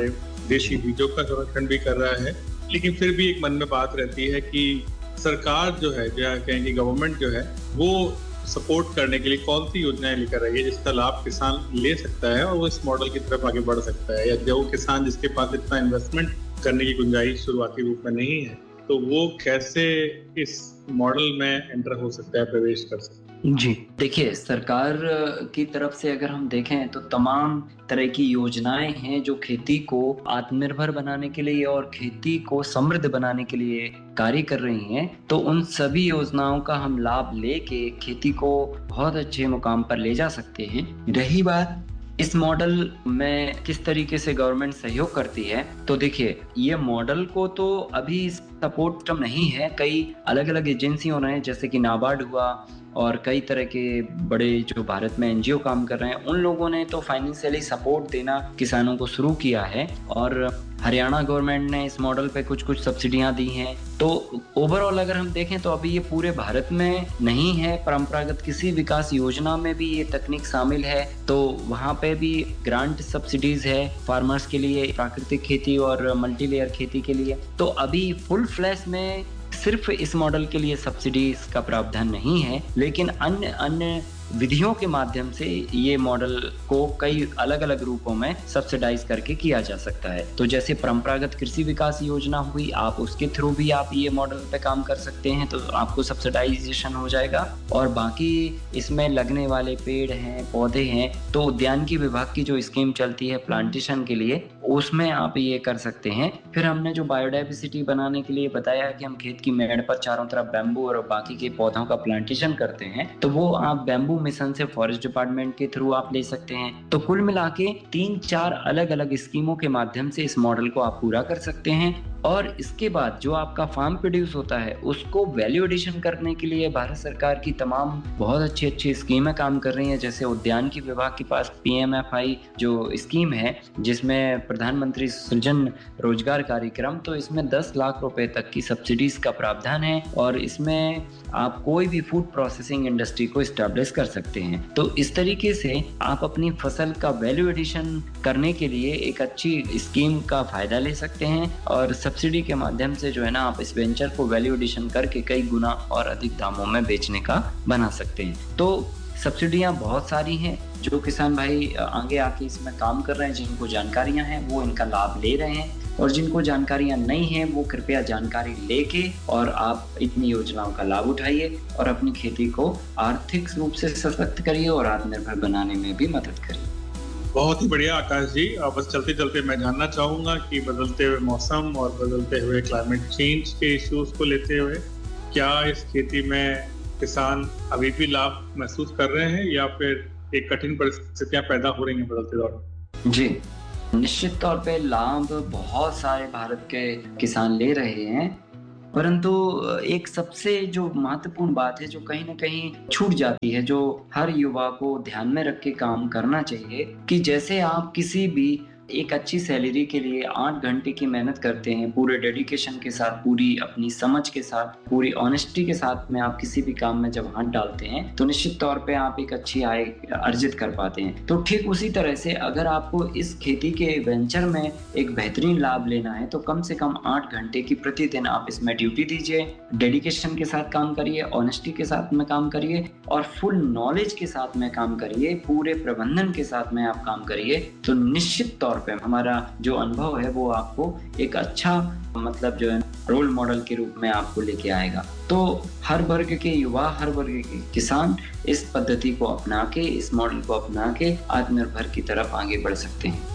देशी बीजों का संरक्षण भी कर रहा है, लेकिन फिर भी एक मन में बात रहती है कि सरकार जो है, जो कहेंगे गवर्नमेंट जो है, वो सपोर्ट करने के लिए कौन सी योजनाएं लेकर रही है जिसका लाभ किसान ले सकता है और वो इस मॉडल की तरफ आगे बढ़ सकता है, या जो किसान जिसके पास इतना इन्वेस्टमेंट करने की गुंजाइश शुरुआती रूप में नहीं है, तो वो कैसे इस मॉडल में एंटर हो सकता है, प्रवेश कर सकता है। जी देखिए, सरकार की तरफ से अगर हम देखें तो तमाम तरह की योजनाएं हैं जो खेती को आत्मनिर्भर बनाने के लिए और खेती को समृद्ध बनाने के लिए कार्य कर रही हैं। तो उन सभी योजनाओं का हम लाभ लेके खेती को बहुत अच्छे मुकाम पर ले जा सकते हैं। रही बात इस मॉडल में किस तरीके से गवर्नमेंट सहयोग करती है, तो देखिए ये मॉडल को तो अभी सपोर्ट सिस्टम नहीं है, कई अलग अलग एजेंसियों ने, जैसे कि नाबार्ड हुआ और कई तरह के बड़े जो भारत में एनजीओ काम कर रहे हैं, उन लोगों ने तो फाइनेंशियली सपोर्ट देना किसानों को शुरू किया है। और हरियाणा गवर्नमेंट ने इस मॉडल पे कुछ कुछ सब्सिडियां दी हैं। तो ओवरऑल अगर हम देखें तो अभी ये पूरे भारत में नहीं है, परंपरागत किसी विकास योजना में भी ये तकनीक शामिल है, तो वहाँ पे भी ग्रांट सब्सिडीज है फार्मर्स के लिए, प्राकृतिक खेती और मल्टीलेयर खेती के लिए। तो अभी फुल फ्लैश में सिर्फ इस मॉडल के लिए सब्सिडीज का प्रावधान नहीं है, लेकिन अन्य अन्य विधियों के माध्यम से ये मॉडल को कई अलग अलग रूपों में सब्सिडाइज करके किया जा सकता है। तो जैसे परंपरागत कृषि विकास योजना हुई, आप उसके थ्रू भी आप ये मॉडल पे काम कर सकते हैं, तो आपको सब्सिडाइजेशन हो जाएगा। और बाकी इसमें लगने वाले पेड़ हैं, पौधे हैं, तो उद्यानिकी विभाग की जो स्कीम चलती है प्लांटेशन के लिए, उसमें आप ये कर सकते हैं। फिर हमने जो बायोडाइवर्सिटी बनाने के लिए बताया कि हम खेत की मेड़ पर चारों तरफ बैम्बू और बाकी के पौधों का प्लांटेशन करते हैं, तो वो आप बैम्बू मिशन से फॉरेस्ट डिपार्टमेंट के थ्रू आप ले सकते हैं। तो कुल मिला के तीन चार अलग अलग स्कीमों के माध्यम से इस मॉडल को आप पूरा कर सकते हैं। और इसके बाद जो आपका फार्म प्रोड्यूस होता है उसको वैल्यू एडिशन करने के लिए भारत सरकार की तमाम बहुत अच्छी अच्छी स्कीमें काम कर रही हैं। जैसे उद्यानिकी विभाग के पास पीएमएफआई जो स्कीम है, जिसमें प्रधानमंत्री सृजन रोजगार कार्यक्रम, तो इसमें दस लाख रुपए तक की सब्सिडीज का प्रावधान है और इसमें आप कोई भी फूड प्रोसेसिंग इंडस्ट्री को एस्टैब्लिश कर सकते हैं। तो इस तरीके से आप अपनी फसल का वैल्यू एडिशन करने के लिए एक अच्छी स्कीम का फायदा ले सकते हैं और सब्सिडी के माध्यम से जो है ना, आप इस वेंचर को वैल्यू एडिशन करके कई गुना और अधिक दामों में बेचने का बना सकते हैं। तो सब्सिडियां बहुत सारी हैं, जो किसान भाई आगे आके इसमें काम कर रहे हैं, जिनको जानकारियां हैं वो इनका लाभ ले रहे हैं, और जिनको जानकारियां नहीं हैं वो कृपया जानकारी लेके और आप इतनी योजनाओं का लाभ उठाइए और अपनी खेती को आर्थिक रूप से सशक्त करिए और आत्मनिर्भर बनाने में भी मदद करिए। बहुत ही बढ़िया आकाश जी। अब बस चलते चलते मैं जानना चाहूंगा कि बदलते हुए मौसम और बदलते हुए क्लाइमेट चेंज के इश्यूज को लेते हुए क्या इस खेती में किसान अभी भी लाभ महसूस कर रहे हैं या फिर एक कठिन परिस्थितियां पैदा हो रही हैं बदलते दौर में? जी, निश्चित तौर पे लाभ बहुत सारे भारत के किसान ले रहे हैं, परंतु एक सबसे जो महत्वपूर्ण बात है जो कहीं ना कहीं छूट जाती है, जो हर युवा को ध्यान में रख के काम करना चाहिए, कि जैसे आप किसी भी एक अच्छी सैलरी के लिए आठ घंटे की मेहनत करते हैं, पूरे डेडिकेशन के साथ, पूरी अपनी समझ के साथ, पूरी ऑनेस्टी के साथ में आप किसी भी काम में जब हाथ डालते हैं तो निश्चित तौर पे आप एक अच्छी आय अर्जित कर पाते हैं। तो ठीक उसी तरह से अगर आपको इस खेती के वेंचर में एक बेहतरीन लाभ लेना है तो कम से कम आठ घंटे की प्रतिदिन आप इसमें ड्यूटी दीजिए, डेडिकेशन के साथ काम करिए, ऑनेस्टी के साथ में काम करिए और फुल नॉलेज के साथ में काम करिए, पूरे प्रबंधन के साथ में आप काम करिए। तो निश्चित तौर पे हमारा जो अनुभव है वो आपको एक अच्छा मतलब जो है रोल मॉडल के रूप में आपको लेके आएगा। तो हर वर्ग के युवा, हर वर्ग के किसान इस पद्धति को अपना के, इस मॉडल को अपना के आत्मनिर्भर की तरफ आगे बढ़ सकते हैं।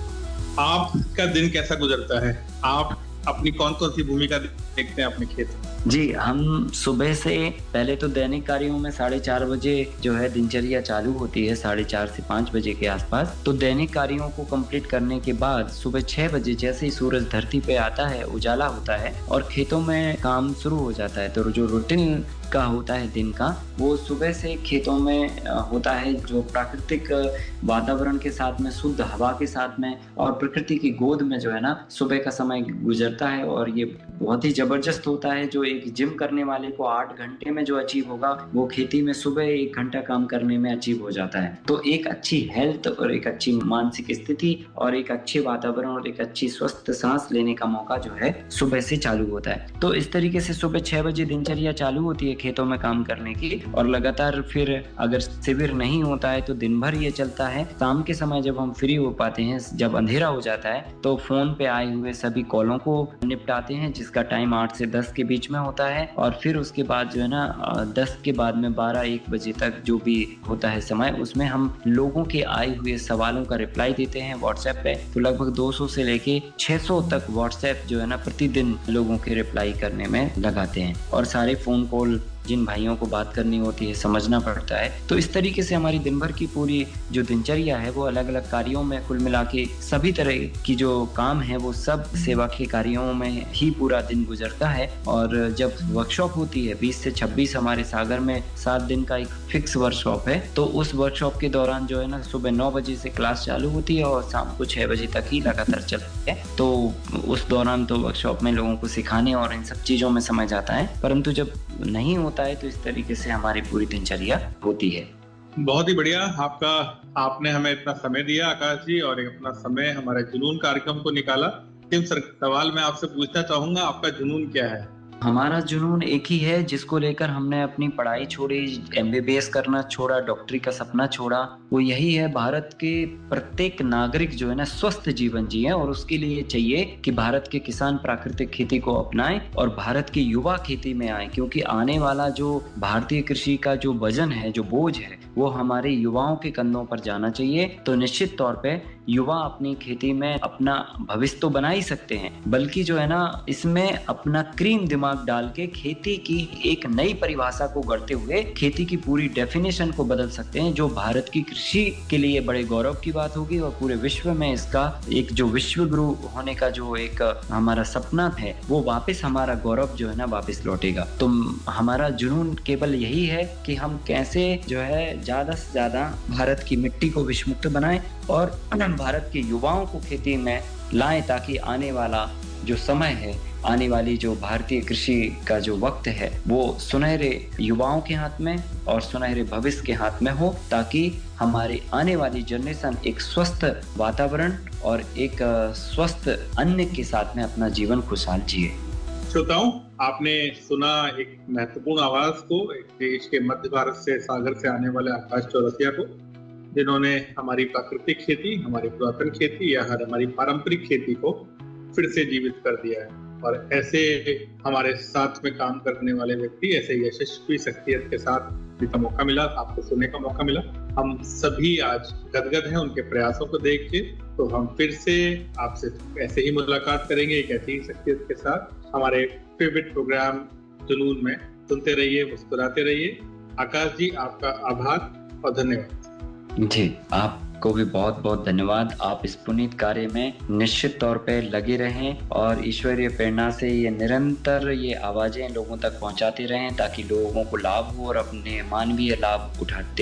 आपका दिन कैसा गुजरता है? आप अपनी कौन कौन सी भूमिका देखते हैं अपने खेत में? जी, हम सुबह से पहले तो दैनिक कार्यों में साढ़े चार बजे जो है दिनचर्या चालू होती है, साढ़े चार से पाँच बजे के आसपास। तो दैनिक कार्यों को कंप्लीट करने के बाद सुबह छह बजे जैसे ही सूरज धरती पे आता है, उजाला होता है और खेतों में काम शुरू हो जाता है। तो जो रूटीन का होता है दिन का, वो सुबह से खेतों में होता है, जो प्राकृतिक वातावरण के साथ में, शुद्ध हवा के साथ में और प्रकृति की गोद में जो है ना सुबह का समय गुजरता है। और ये बहुत ही जबरदस्त होता है। जो एक जिम करने वाले को आठ घंटे में जो अचीव होगा, वो खेती में सुबह एक घंटा काम करने में अचीव हो जाता है। तो एक अच्छी हेल्थ और एक अच्छी मानसिक स्थिति और एक अच्छे वातावरण और एक अच्छी स्वस्थ सांस लेने का मौका जो है सुबह से चालू होता है। तो इस तरीके से सुबह छह बजे दिनचर्या चालू होती है खेतों में काम करने की, और लगातार फिर अगर शिविर नहीं होता है तो दिन भर ये चलता है। शाम के समय जब हम फ्री हो पाते हैं, जब अंधेरा हो जाता है, तो फोन पे आए हुए सभी कॉलों को निपटाते हैं, जिसका टाइम आठ से दस के बीच में होता है। और फिर उसके बाद जो है ना दस के बाद में बारह एक बजे तक जो भी होता है समय, उसमें हम लोगों के आए हुए सवालों का रिप्लाई देते हैं व्हाट्सएप पे। तो लगभग दो सौ से लेके छह सौ तक व्हाट्सएप जो है ना प्रतिदिन लोगों के रिप्लाई करने में लगाते हैं। और सारे फोन कॉल जिन भाइयों को बात करनी होती है समझना पड़ता है। तो इस तरीके से हमारी दिन भर की पूरी जो दिनचर्या है वो अलग अलग कार्यों में कुल मिला के सभी तरह की जो काम है वो सब सेवा के कार्यों में ही पूरा दिन गुजरता है। और जब वर्कशॉप होती है बीस से छब्बीस, हमारे सागर में सात दिन का एक फिक्स वर्कशॉप है, तो उस वर्कशॉप के दौरान जो है ना सुबह नौ बजे से क्लास चालू होती है और शाम को छह बजे तक ही लगातार चलती है। तो उस दौरान तो वर्कशॉप में लोगों को सिखाने और इन सब चीजों में समय जाता है, परंतु जब नहीं होता है तो इस तरीके से हमारी पूरी दिनचर्या होती है। बहुत ही बढ़िया आपका, आपने हमें इतना समय दिया आकाश जी, और अपना समय हमारे जुनून कार्यक्रम को निकाला। अंतिम सवाल मैं आपसे पूछना चाहूंगा, आपका जुनून क्या है? हमारा जुनून एक ही है जिसको लेकर हमने अपनी पढ़ाई छोड़ी, एमबीबीएस करना छोड़ा, डॉक्टरी का सपना छोड़ा। वो यही है, भारत के प्रत्येक नागरिक जो है ना स्वस्थ जीवन जिए, और उसके लिए चाहिए कि भारत के किसान प्राकृतिक खेती को अपनाएं और भारत के युवा खेती में आए, क्योंकि आने वाला जो भारतीय कृषि का जो वजन है, जो बोझ है, वो हमारे युवाओं के कंधों पर जाना चाहिए। तो निश्चित तौर पे युवा अपनी खेती में अपना भविष्य तो बना ही सकते हैं, बल्कि जो है ना इसमें अपना क्रीम दिमाग डाल के खेती की एक नई परिभाषा को गढ़ते हुए खेती की पूरी डेफिनेशन को बदल सकते हैं, जो भारत की कृषि के लिए बड़े गौरव की बात होगी और पूरे विश्व में इसका एक जो विश्व गुरु होने का जो एक हमारा सपना है वो वापस हमारा गौरव जो है ना वापस लौटेगा। तो हमारा जुनून केवल यही है कि हम कैसे जो है ज्यादा से ज्यादा भारत की मिट्टी को विषमुक्त बनाएं और भारत के युवाओं को खेती में लाएं, ताकि आने वाला जो समय है, आने वाली जो भारतीय कृषि का जो वक्त है, वो सुनहरे युवाओं के हाथ में और सुनहरे भविष्य के हाथ में हो, ताकि हमारी आने वाली जनरेशन एक स्वस्थ वातावरण और एक स्वस्थ अन्न के साथ में अपना जीवन खुशहाल जिए। श्रोताओं, आपने सुना एक महत्वपूर्ण आवाज को, एक देश के मध्य भारत से सागर से आने वाले आकाश चौरसिया को, जिन्होंने हमारी प्राकृतिक खेती, हमारी पुरातन खेती या हमारी पारंपरिक खेती को फिर से जीवित कर दिया है। और ऐसे हमारे साथ में काम करने वाले व्यक्ति, ऐसे यशस्वी शख्सियत के साथ का मौका मिला, आपको सुनने का मौका मिला। हम सभी आज गदगद हैं उनके प्रयासों को देख के। तो हम फिर से आपसे ऐसे ही मुलाकात करेंगे एक ऐसी ही शख्सियत के साथ, हमारे फेवरेट प्रोग्राम जुनून में। सुनते रहिए, मुस्कुराते रहिए। आकाश जी, आपका आभार और धन्यवाद। जी, आपको भी बहुत बहुत धन्यवाद। आप इस पुनीत कार्य में निश्चित तौर पे लगे रहें और ईश्वरीय प्रेरणा से ये निरंतर ये आवाजें लोगों तक पहुंचाते रहें, ताकि लोगों को लाभ हो और अपने मानवीय लाभ उठाते